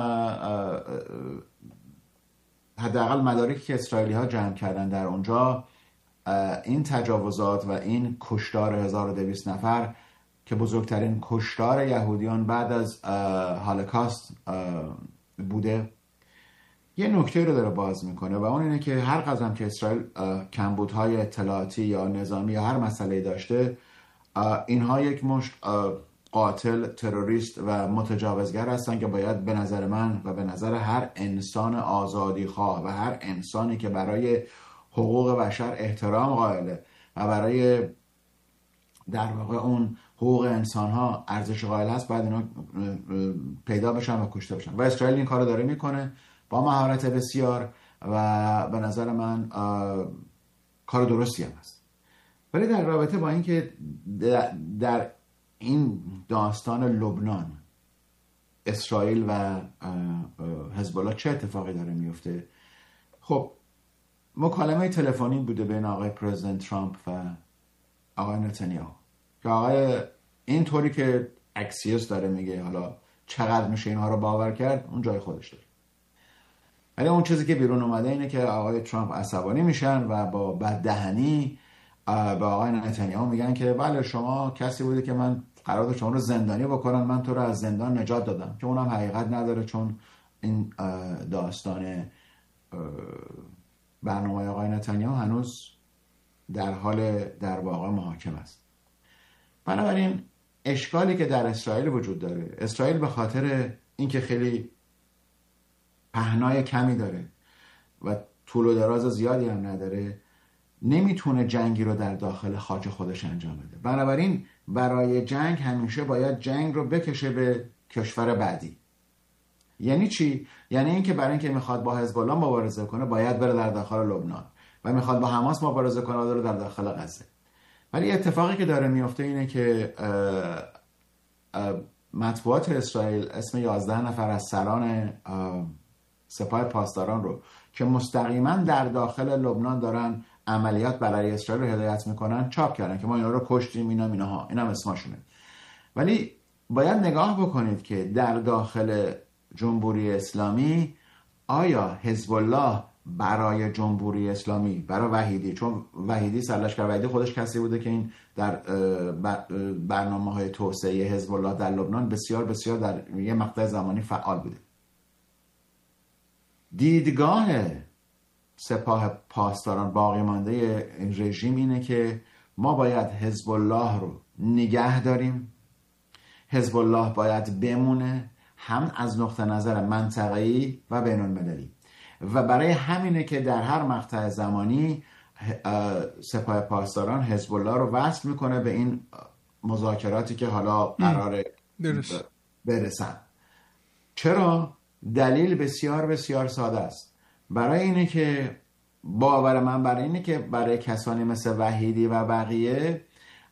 حداقل مدارکی که اسرائیلی ها جمع کردن در اونجا، این تجاوزات و این کشتار 1200 نفر که بزرگترین کشتار یهودیان بعد از هولوکاست بوده، یه نکته رو داره باز میکنه و اون اینه که هر قدم که اسرائیل کمبودهای اطلاعاتی یا نظامی یا هر مسئله داشته، اینها یک مشت قاتل، تروریست و متجاوزگر هستن که باید به نظر من و به نظر هر انسان آزادی خواه و هر انسانی که برای حقوق بشر احترام قائله و برای در واقع اون حقوق انسان ها ارزش قائل هست، باید اینا پیدا بشن و کشته بشن و اسرائیل این کار رو داره میکنه با مهارت بسیار و به نظر من کار درستی هم هست. ولی در رابطه با اینکه در این داستان لبنان اسرائیل و حزب الله چه اتفاقی داره میفته، خب مکالمه تلفنی بوده بین آقای پرزیدنت ترامپ و آقای نتانیاهو که آقای اینطوری که اکسیوس داره میگه، حالا چقدر میشه اینها رو باور کرد اون جای خودش داره. ولی اون چیزی که بیرون اومده اینه که آقای ترامپ عصبانی میشن و با بددهنی به آقای نتانیاهو میگن که بله شما کسی بودی که من قرار بود شما رو زندانی بکنن، من تو رو از زندان نجات دادم، که اونم حقیقت نداره چون این داستان برنامه آقای نتانیاهو هنوز در حال در واقع محاکمه است. بنابراین اشکالی که در اسرائیل وجود داره، اسرائیل به خاطر اینکه خیلی پهنای کمی داره و طول و دراز زیادی هم نداره، نمیتونه جنگی رو در داخل خاک خودش انجام بده. بنابراین برای جنگ همیشه باید جنگ رو بکشه به کشور بعدی. یعنی چی؟ یعنی اینکه برای اینکه میخواد با حزب الله مبارزه کنه باید بره در داخل لبنان و میخواد با حماس مبارزه کنه بره در داخل غزه. ولی اتفاقی که داره میفته اینه که مطبوعات اسرائیل اسم 11 نفر از سران سپاه پاسداران رو که مستقیما در داخل لبنان دارن عملیات برای اسرائیل رو هدایت میکنن چاپ کردن که ما اینا رو کشتیم، اینها هم اسمشونه. ولی باید نگاه بکنید که در داخل جمهوری اسلامی آیا حزب الله برای جمهوری اسلامی، برای وحیدی، چون وحیدی سرلشکر وحیدی خودش کسی بوده که این در برنامه‌های توسعه حزب الله در لبنان بسیار بسیار در یه مقطع زمانی فعال بوده. دیدگاه سپاه پاسداران باقی مانده رژیم اینه که ما باید حزب الله رو نگه داریم، حزب الله باید بمونه، هم از نقطه نظر منطقه‌ای و بین المللی، و برای همینه که در هر مقطع زمانی سپاه پاسداران حزب الله رو وصل میکنه به این مذاکراتی که حالا قراره برسن. چرا؟ دلیل بسیار بسیار ساده است. برای اینه که باور من برای اینه که برای کسانی مثل وحیدی و بقیه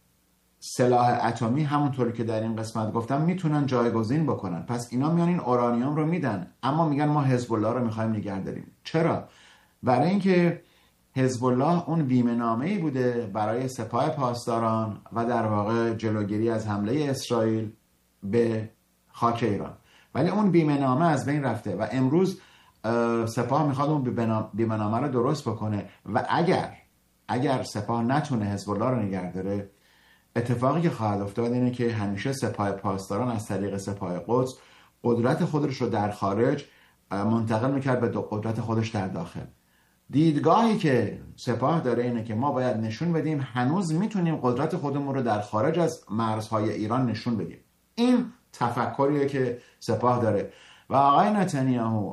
سلاح اتمی همونطوری که در این قسمت گفتم میتونن جایگزین بکنن. پس اینا میان این اورانیوم رو میدن اما میگن ما حزب الله رو میخوایم نگه داریم. چرا؟ برای اینکه حزب الله اون بیمه‌نامه‌ای بوده برای سپاه پاسداران و در واقع جلوگیری از حمله اسرائیل به خاک ایران، ولی اون بیمه‌نامه از بین رفته و امروز سپاه میخواد اون بیمه‌نامه رو درست بکنه و اگر سپاه نتونه حزب الله رو نگه داره، اتفاقی که خواهد افتاد اینه که همیشه سپاه پاسداران از طریق سپاه قدس قدرت خودش رو در خارج منتقل میکرد به قدرت خودش در داخل. دیدگاهی که سپاه داره اینه که ما باید نشون بدیم هنوز میتونیم قدرت خودمون رو در خارج از مرزهای ایران نشون بدیم. این تفکریه که سپاه داره و آقای نتانیاهو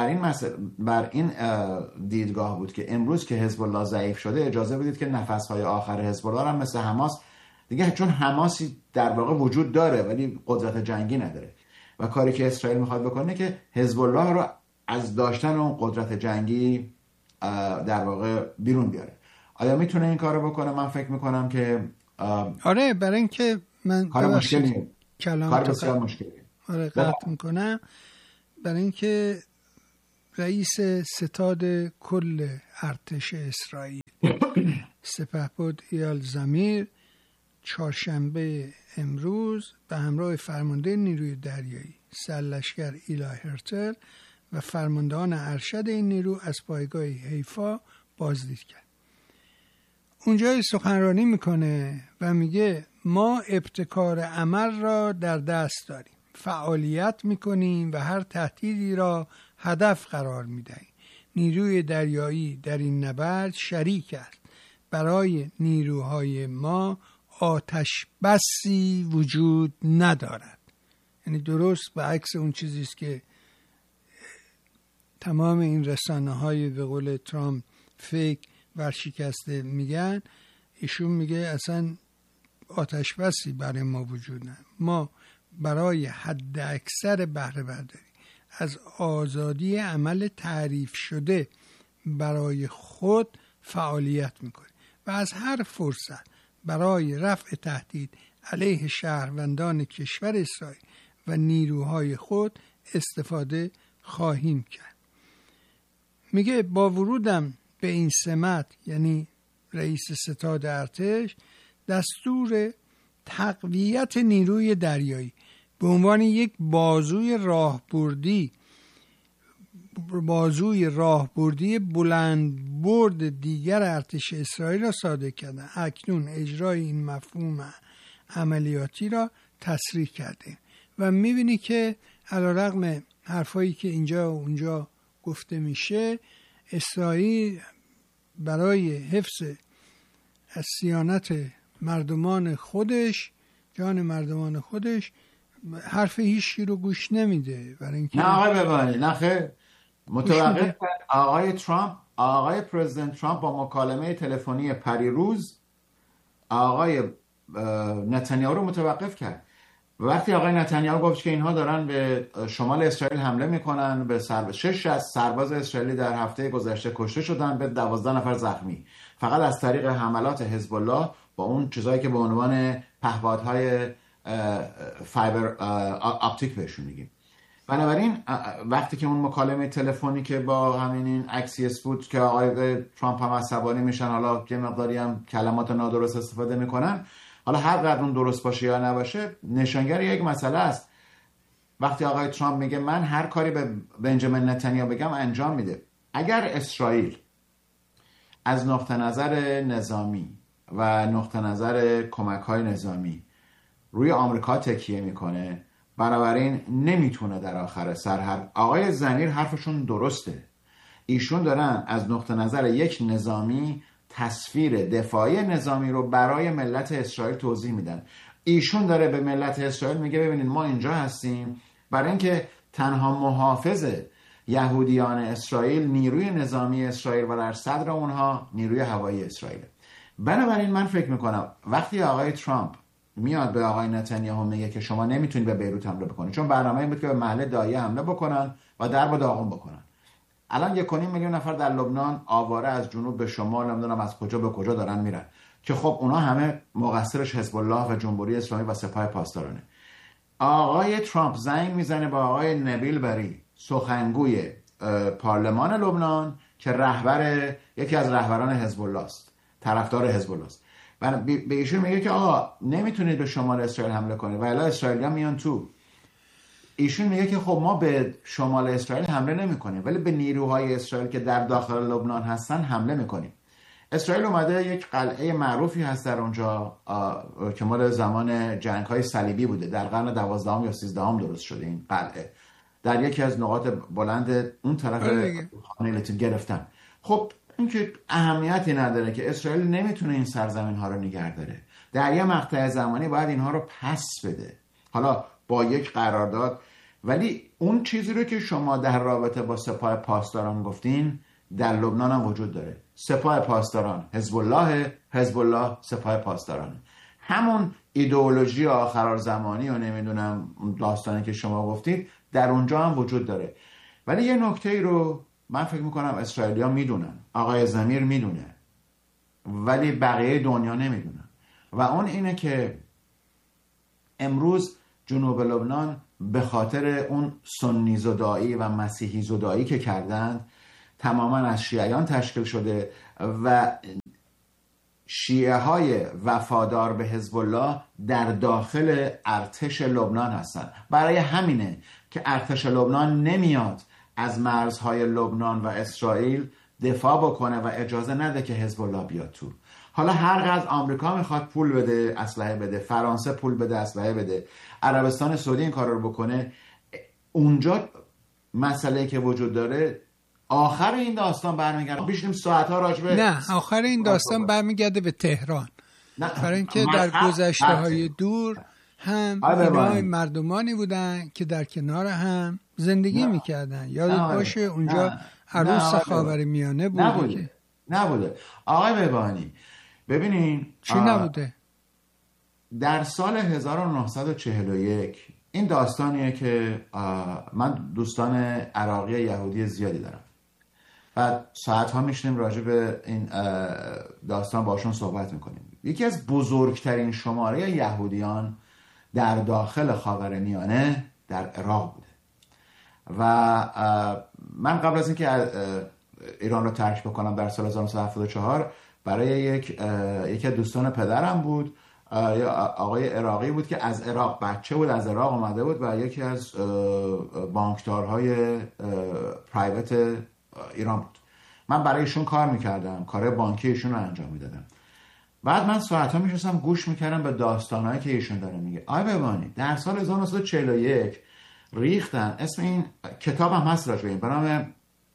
بر این دیدگاه بود که امروز که حزب الله ضعیف شده اجازه بدید که نفسهای آخر حزب الله هم مثل حماس دیگه، چون حماسی در واقع وجود داره ولی قدرت جنگی نداره و کاری که اسرائیل میخواد بکنه که حزب الله رو از داشتن اون قدرت جنگی در واقع بیرون بیاره. آیا میتونه این کارو بکنه؟ من فکر میکنم که آره، برای اینکه من کار مشکلیه، کار بسیار مشکلیه. آره قطع میکنم. برای اینکه رئیس ستاد کل ارتش اسرائیل سپهبد ایال زمیر چهارشنبه امروز به همراه فرمانده نیروی دریایی سرلشکر ایلی هرتل و فرماندهان ارشد این نیرو از پایگاه حیفا بازدید کرد. اونجا سخنرانی میکنه و میگه ما ابتکار عمل را در دست داریم، فعالیت میکنیم و هر تهدیدی را هدف قرار می‌دهیم. نیروی دریایی در این نبرد شریک است. برای نیروهای ما آتش بسی وجود ندارد. یعنی درست به عکس اون چیزی است که تمام این رسانه‌های به قول ترامپ فیک ورشکسته میگن. ایشون میگه اصلا آتش بسی برای ما وجود نداره. ما برای حد اکثر بهره برداری از آزادی عمل تعریف شده برای خود فعالیت میکنیم و از هر فرصت برای رفع تهدید علیه شهروندان کشور اسرائیل و نیروهای خود استفاده خواهیم کرد. میگه با ورودم به این سمت، یعنی رئیس ستاد ارتش، دستور تقویت نیروی دریایی به عنوان یک بازوی راهبردی بلند برد دیگر ارتش اسرائیل را صادر کردن. اکنون اجرای این مفهوم عملیاتی را تصریح کرده و میبینی که علیرغم حرفایی که اینجا و اونجا گفته میشه، اسرائیل برای حفظ از صیانت مردمان خودش، جان مردمان خودش، حرف هیچی رو گوش نمیده. برای اینکه نه آقای ببانی نخه متوقف آقای ترامپ، آقای پرزیدنت ترامپ با مکالمه تلفنی پریروز آقای نتانیاهو رو متوقف کرد. وقتی آقای نتانیاهو گفت که اینها دارن به شمال اسرائیل حمله میکنن، به 6 از سرباز اسرائیلی در هفته گذشته کشته شدن، به 12 نفر زخمی، فقط از طریق حملات حزب الله با اون چیزایی که به عنوان پهپادهای فایبر آپتیک بهشون میگیم. بنابراین وقتی که اون مکالمه تلفنی که با همین این اکسیس بود که آقای ترامپ هم عصبانی میشن، حالا یه مقداری هم کلمات نادرست استفاده میکنن، حالا هر قدر اون درست باشه یا نباشه نشانگر یک مسئله است. وقتی آقای ترامپ میگه من هر کاری به بنجامین نتانیاهو بگم انجام میده، اگر اسرائیل از نقطه نظر نظامی و نقطه نظر کمک‌های نظامی روی آمریکا تکیه میکنه، بنابراین نمیتونه در آخر سر آقای زمیر حرفشون درسته. ایشون دارن از نقطه نظر یک نظامی تصویر دفاعی نظامی رو برای ملت اسرائیل توضیح میدن. ایشون داره به ملت اسرائیل میگه ببینید ما اینجا هستیم برای اینکه تنها محافظ یهودیان اسرائیل نیروی نظامی اسرائیل و در صدر اونها نیروی هوایی اسرائیل. بنابراین من فکر میکنم وقتی آقای ترامپ میاد به آقای نتانیاهو میگه که شما نمیتونید به بیروت حمله بکنید، چون برنامه این بود که به محل داعیه حمله بکنن و درب داغون بکنن. الان 1.5 میلیون نفر در لبنان آواره از جنوب به شمال، نمیدونم از کجا به کجا دارن میرن، که خب اونا همه مقصرش حزب الله و جمهوری اسلامی و سپاه پاسدارانه. آقای ترامپ زنگ میزنه با آقای نبیل بری، سخنگوی پارلمان لبنان که یکی از رهبران حزب الله است، طرفدار حزب الله است. به ایشون میگه که آقا نمیتونید به شمال اسرائیل حمله کنید و الا اسرائیلی‌ها میان تو. ایشون میگه که خب ما به شمال اسرائیل حمله نمیکنیم ولی به نیروهای اسرائیل که در داخل لبنان هستن حمله میکنیم. اسرائیل اومده، یک قلعه معروفی هست در اونجا که مال زمان جنگ‌های صلیبی بوده، در قرن 12 یا 13 درست شده این قلعه، در یکی از نقاط بلند اون طرف خانه لاتین گرفتن. خب این که اهمیتی نداره که اسرائیل نمیتونه این سرزمین ها رو نگه داره، در یه مقطع زمانی باید اینها رو پس بده، حالا با یک قرارداد. ولی اون چیزی رو که شما در رابطه با سپاه پاسداران گفتین در لبنان هم وجود داره. سپاه پاسداران حزب الله سپاه پاسداران، همون ایدئولوژی آخرالزمانی و نمیدونم داستانی که شما گفتید در اونجا هم وجود داره. ولی یه نکته رو من فکر میکنم اسرائیلی‌ها میدونن، آقای زمیر میدونه ولی بقیه دنیا نمیدونن، و اون اینه که امروز جنوب لبنان به خاطر اون سنی زدایی و مسیحی زدایی که کردند تماما از شیعیان تشکیل شده و شیعه های وفادار به حزب الله در داخل ارتش لبنان هستند. برای همینه که ارتش لبنان نمیاد از مرزهای لبنان و اسرائیل دفاع بکنه و اجازه نده که حزب الله بیاد تو. حالا هر قدر آمریکا میخواد پول بده، اسلحه بده، فرانسه پول بده، اسلحه بده، عربستان سعودی این کار رو بکنه، اونجا مسئله که وجود داره آخر این داستان برمیگرده. بیشتیم ساعت‌ها راجبه نه آخر این داستان برمیگرده به تهران، برای اینکه در گذشته‌های دور هم اینا مردمانی بودن که در کنار هم زندگی میکردن. یادت باشه اونجا عروس خاورمیانه بود. نبوده آقای بهبانی. ببینین چی نبوده؟ در سال 1941 این داستانیه که من دوستان عراقی یهودی زیادی دارم و ساعت‌ها میشنیم راجع به این داستان باشون صحبت میکنیم. یکی از بزرگترین شماره یهودیان در داخل خاورمیانه در عراق بوده و من قبل از اینکه ایران رو ترک بکنم در سال 1974 برای یکی از دوستان پدرم بود، آقای عراقی بود که از عراق بچه بود، از عراق اومده بود و یکی از بانکدارهای پرایوت ایران بود. من برای ایشون کار میکردم، کار بانکی ایشون رو انجام میدادم. بعد من ساعت‌ها میشستم گوش میکردم به داستانهایی که ایشون داره میگه. آقای بهبانی در سال 1941 ریختن، اسم این کتاب هم هست راجع به نام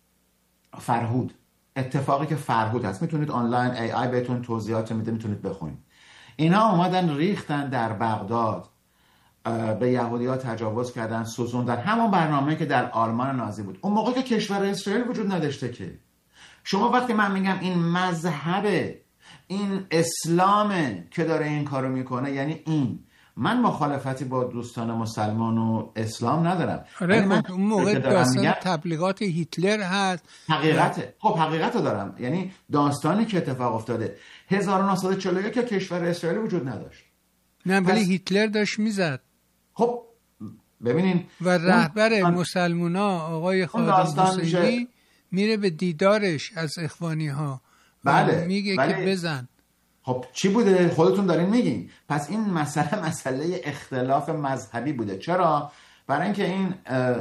فرهود، اتفاقی که فرهود هست، میتونید آنلاین AI بهتون توضیحات میده، میتونید بخونید. اینا اومدن ریختن در بغداد، به یهودی‌ها تجاوز کردن، سوزوندن، همون برنامه‌ای که در آلمان نازی بود. اون موقع که کشور اسرائیل وجود نداشته که. شما وقتی من میگم این مذهب، این اسلامه که داره این کارو میکنه، یعنی این، من مخالفتی با دوستان مسلمان و اسلام ندارم. آره اون موقع داستان تبلیغات هیتلر هست. حقیقته. خب حقیقت رو دارم، یعنی داستانی که اتفاق افتاده 1941 که کشور اسرائیل وجود نداشت. نه ولی هیتلر داشت میزد. خب ببینین و رهبر مسلمونا آقای خادم حسینی میره به دیدارش از اخوانی ها. بله میگه که بزن. خب چی بوده؟ خودتون دارین میگین. پس این مسئله اختلاف مذهبی بوده. چرا؟ برای اینکه این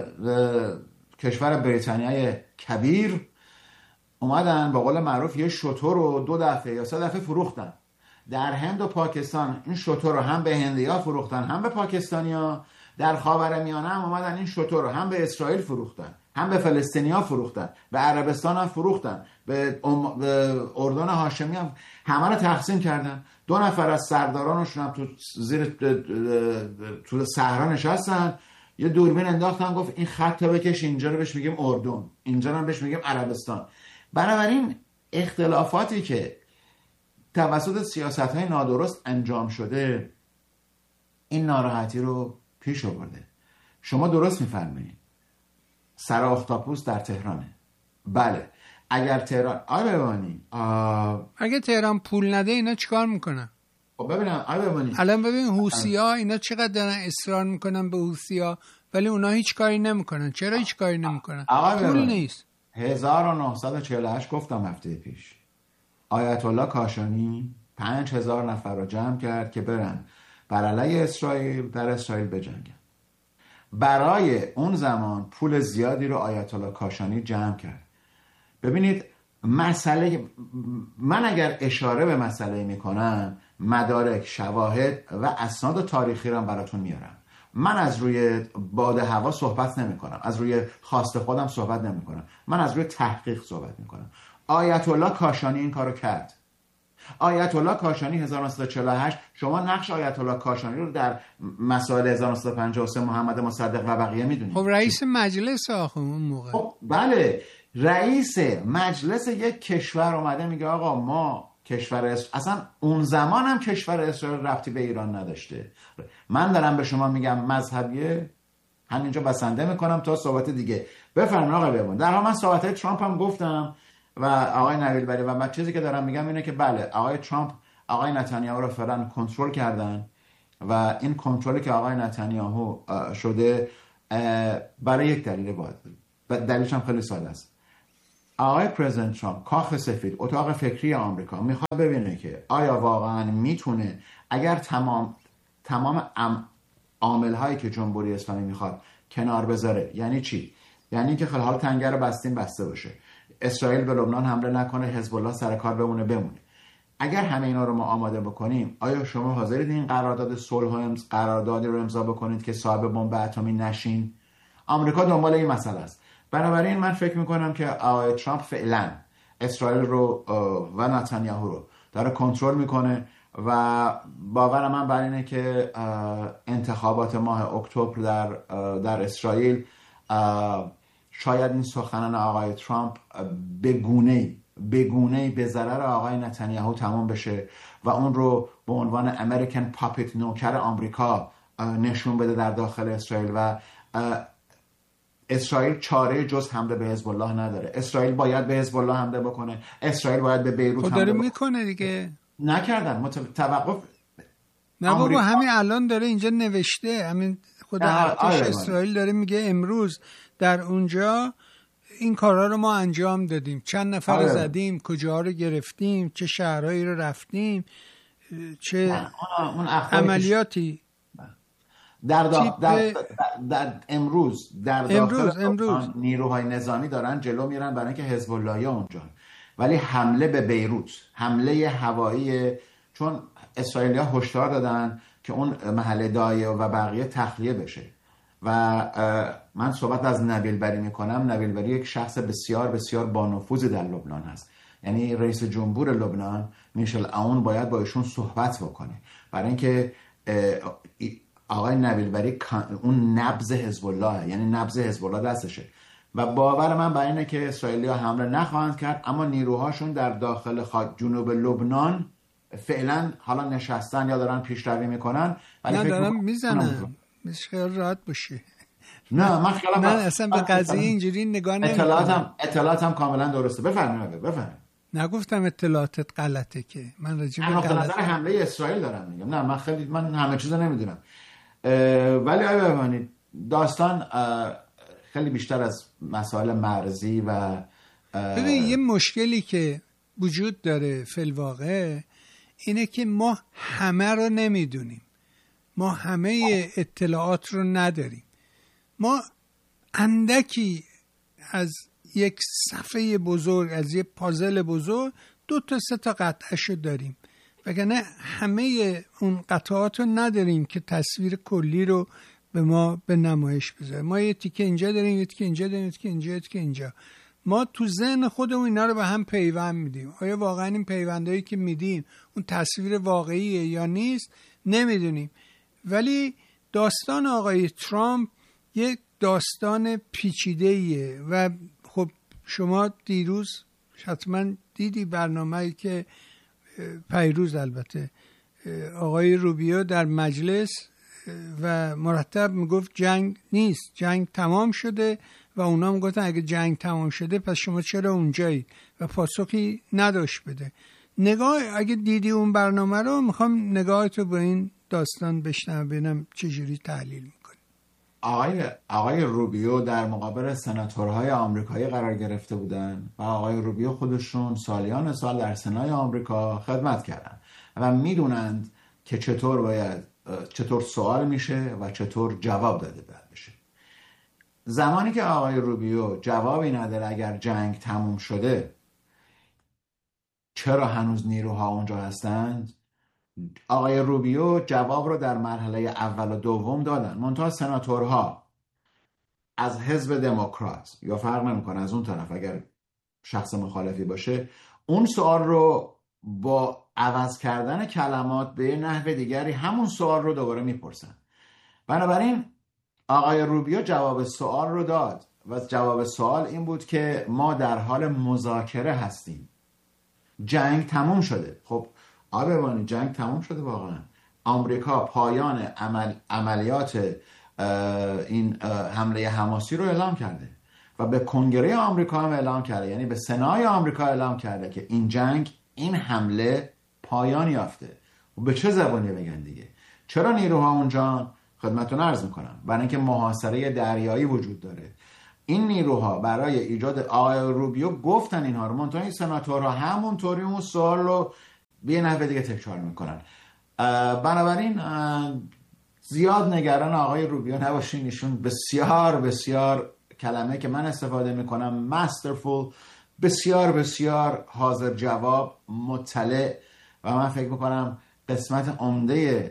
کشور بریتانیای کبیر اومدن به قول معروف یه شتر رو 2 دفعه یا 3 دفعه فروختن. در هند و پاکستان این شتر رو هم به هندی‌ها فروختن، هم به پاکستانی‌ها. در خاورمیانه هم اومدن این شتر رو هم به اسرائیل فروختن، هم به فلسطینی‌ها فروختن، به عربستان هم فروختن، به اردن هاشمی هم، همه رو تقسیم کردن. 2 نفر از سردارانشون هم تو صحرا نشستن، یه دوربین انداختن، گفت این خط بکش اینجا رو بهش میگیم اردن، اینجا رو بهش میگیم عربستان. بنابراین اختلافاتی که توسط سیاست‌های نادرست انجام شده این ناراحتی رو پیش آورده. شما درست می‌فرمایید. سر اختاپوس در تهرانه. بله. اگر تهران اگه تهران پول نده اینا چیکار میکنن؟ خب ببینم الان ببین حوثی‌ها اینا چقدر دارن اصرار میکنن به حوثی‌ها ولی اونا هیچ کاری نمیکنن. چرا هیچ کاری نمیکنن؟ پول نیست. 1948 گفتم هفته پیش آیت الله کاشانی 5000 نفر رو جمع کرد که برن بر علیه اسرائیل در اسرائیل بجنگن. برای اون زمان پول زیادی رو آیت الله کاشانی جمع کرد. ببینید مسئله، من اگر اشاره به مسئله میکنم مدارک، شواهد و اسناد تاریخی رو براتون میارم. من از روی باد هوا صحبت نمی کنم، از روی خواست خودم صحبت نمی کنم، من از روی تحقیق صحبت می کنم. آیت الله کاشانی این کارو کرد. آیت الله کاشانی 1948، شما نقش آیت الله کاشانی رو در مسائل 1953 محمد مصدق و بقیه میدونید. خب رئیس مجلس اون موقع. خب بله، رئیس مجلس یک کشور اومده میگه آقا ما کشور اصلا اون زمان هم کشور اسرائیل ربطی به ایران نداشته. من دارم به شما میگم مذهبیه، همینجا بسنده میکنم تا صحبت دیگه. بفرمایید آقا بمون. در حال من صحبت ترامپ هم گفتم و آقای نویل بری و من چیزی که دارم میگم اینه که بله آقای ترامپ آقای نتانیاهو رو فعلا کنترل کردن و این کنترلی که آقای نتانیاهو شده برای یک دلیل باید. دلیلش هم خیلی ساده است. آقای پرزیدنت ترامپ، کاخ سفید، اتاق فکری آمریکا میخواد ببینه که آیا واقعا میتونه اگر تمام عامل هایی که جمهوری اسلامی میخواد کنار بذاره. یعنی چی؟ یعنی که خیلی حال تنگه رو بسته باشه، اسرائیل به لبنان حمله نکنه، حزب الله سر کار بمونه. اگر همه اینا رو ما آماده بکنیم، آیا شما حاضرید این قرارداد صلح قراردادی رو امضا بکنید که صاحب بمب اتمی نشین؟ آمریکا دنبال این مسئله است. بنابراین من فکر میکنم که آقای ترامپ فعلا اسرائیل رو و نتانیاهو رو داره کنترل میکنه و باور من بر اینه که انتخابات ماه اکتبر در اسرائیل شاید این سخنان آقای ترامپ به گونه‌ای به ضرر آقای نتانیاهو تمام بشه و اون رو به عنوان امریکن پاپت، نوکر آمریکا نشون بده در داخل اسرائیل و اسرائیل چاره جز حمله به حزب الله نداره. اسرائیل باید به حزب الله حمله بکنه، اسرائیل باید به بیروت حمله داره میکنه دیگه. نکردن توقف. نه بابا همین الان داره اینجا نوشته، همین خود ارتش اسرائیل داره میگه امروز در اونجا این کارها رو ما انجام دادیم، چند نفر زدیم، کجاها رو گرفتیم، چه شهرهایی رو رفتیم، چه عملیاتی در امروز در داخل نیروهای نظامی دارن جلو میرن برای اینکه حزب اللهی اونجا، ولی حمله به بیروت، حمله هوایی، چون اسرائیلی‌ها هشدار دادن که اون محله دایه و بقیه تخلیه بشه و من صحبت از نبیل بری میکنم. نبیل بری یک شخص بسیار بسیار با نفوذ در لبنان هست، یعنی رئیس جمهور لبنان میشل عون باید با ایشون صحبت بکنه برای اینکه آقای نبیل بری اون نبض حزب الله، یعنی نبض حزب الله دستشه و باور من بر اینه که اسرائیلی‌ها حمله نخواهند کرد، اما نیروهاشون در داخل جنوب لبنان فعلا حالا نشستن یا دارن پیشروی میکنن، ولی نه دارن میزنن. خیال راحت باشه. نه من خیالم اصلا به قضیه اینجوری نگاه نمی‌کنم. اطلاعاتم کاملا درسته. بفرمایید. نگفتم اطلاعاتت غلطه که من راجع به نظر حمله اسرائیل دارم میگم. نه من همه چیزو نمیدونم، ولی آیا ببینید داستان خیلی بیشتر از مسائل مرزی و ببین یه مشکلی که وجود داره فی الواقع اینه که ما همه رو نمیدونیم، ما همه اطلاعات رو نداریم، ما اندکی از یک صفحه بزرگ، از یک پازل بزرگ 2 تا 3 تا قطعه‌شو داریم، وگرنه همه اون قطعات رو نداریم که تصویر کلی رو به ما به نمایش بذاره. ما یه تیکه اینجا داریم، یه تیکه اینجا داریم، یه تیکه اینجا. ما تو ذهن خودمون اینا رو به هم پیوند میدیم. آیا واقعا این پیوندایی که میدیم اون تصویر واقعیه یا نیست نمیدونیم. ولی داستان آقای ترامپ یک داستان پیچیده‌ایه و خب شما دیروز حتما دیدی برنامه‌ای که پیروز البته آقای روبیو در مجلس و مرتب میگفت جنگ نیست، جنگ تمام شده و اونا میگفتن اگه جنگ تمام شده پس شما چرا اونجایی و پاسخی نداشت بده. اگه دیدی اون برنامه رو میخوام نگاهتو به این داستان بشنوم ببینم چجوری تحلیل میکنی. آقای روبیو در مقابل سناتورهای آمریکایی قرار گرفته بودن و آقای روبیو خودشون سالیان سال در سنای آمریکا خدمت کردن و میدونند که چطور سوال میشه و چطور جواب داده بشه. زمانی که آقای روبیو جوابی نداره اگر جنگ تموم شده چرا هنوز نیروها اونجا هستند، آقای روبیو جواب رو در مرحله اول و دوم دادن، منتها سناتورها از حزب دموکرات یا فرق نمیکنه از اون طرف اگر شخص مخالفی باشه اون سوال رو با عوض کردن کلمات به نحو دیگری همون سوال رو دوباره میپرسن. بنابراین آقای روبیو جواب سوال رو داد و جواب سوال این بود که ما در حال مذاکره هستیم، جنگ تموم شده. خب آبوانی جنگ تموم شده واقعا. آمریکا پایان عملیات این حمله حماسی رو اعلام کرده و به کنگره آمریکا هم اعلام کرده، یعنی به سنای آمریکا اعلام کرده که این جنگ، این حمله پایان یافته. و به چه زبانی بگن دیگه؟ چرا نیروها اونجا؟ خدمتتون عرض میکنم برای اینکه محاصره دریایی وجود داره. این نیروها برای ایجاد آقای روبیو گفتن اینها رو، منتها این سناتورها همونطوری اون سوال رو به یه نحو دیگه تکرار میکنن. بنابراین زیاد نگران آقای روبیو نباشین، ایشون بسیار بسیار کلمه که من استفاده میکنم masterful، بسیار بسیار حاضر جواب، مطلع و من فکر میکنم قسمت عمده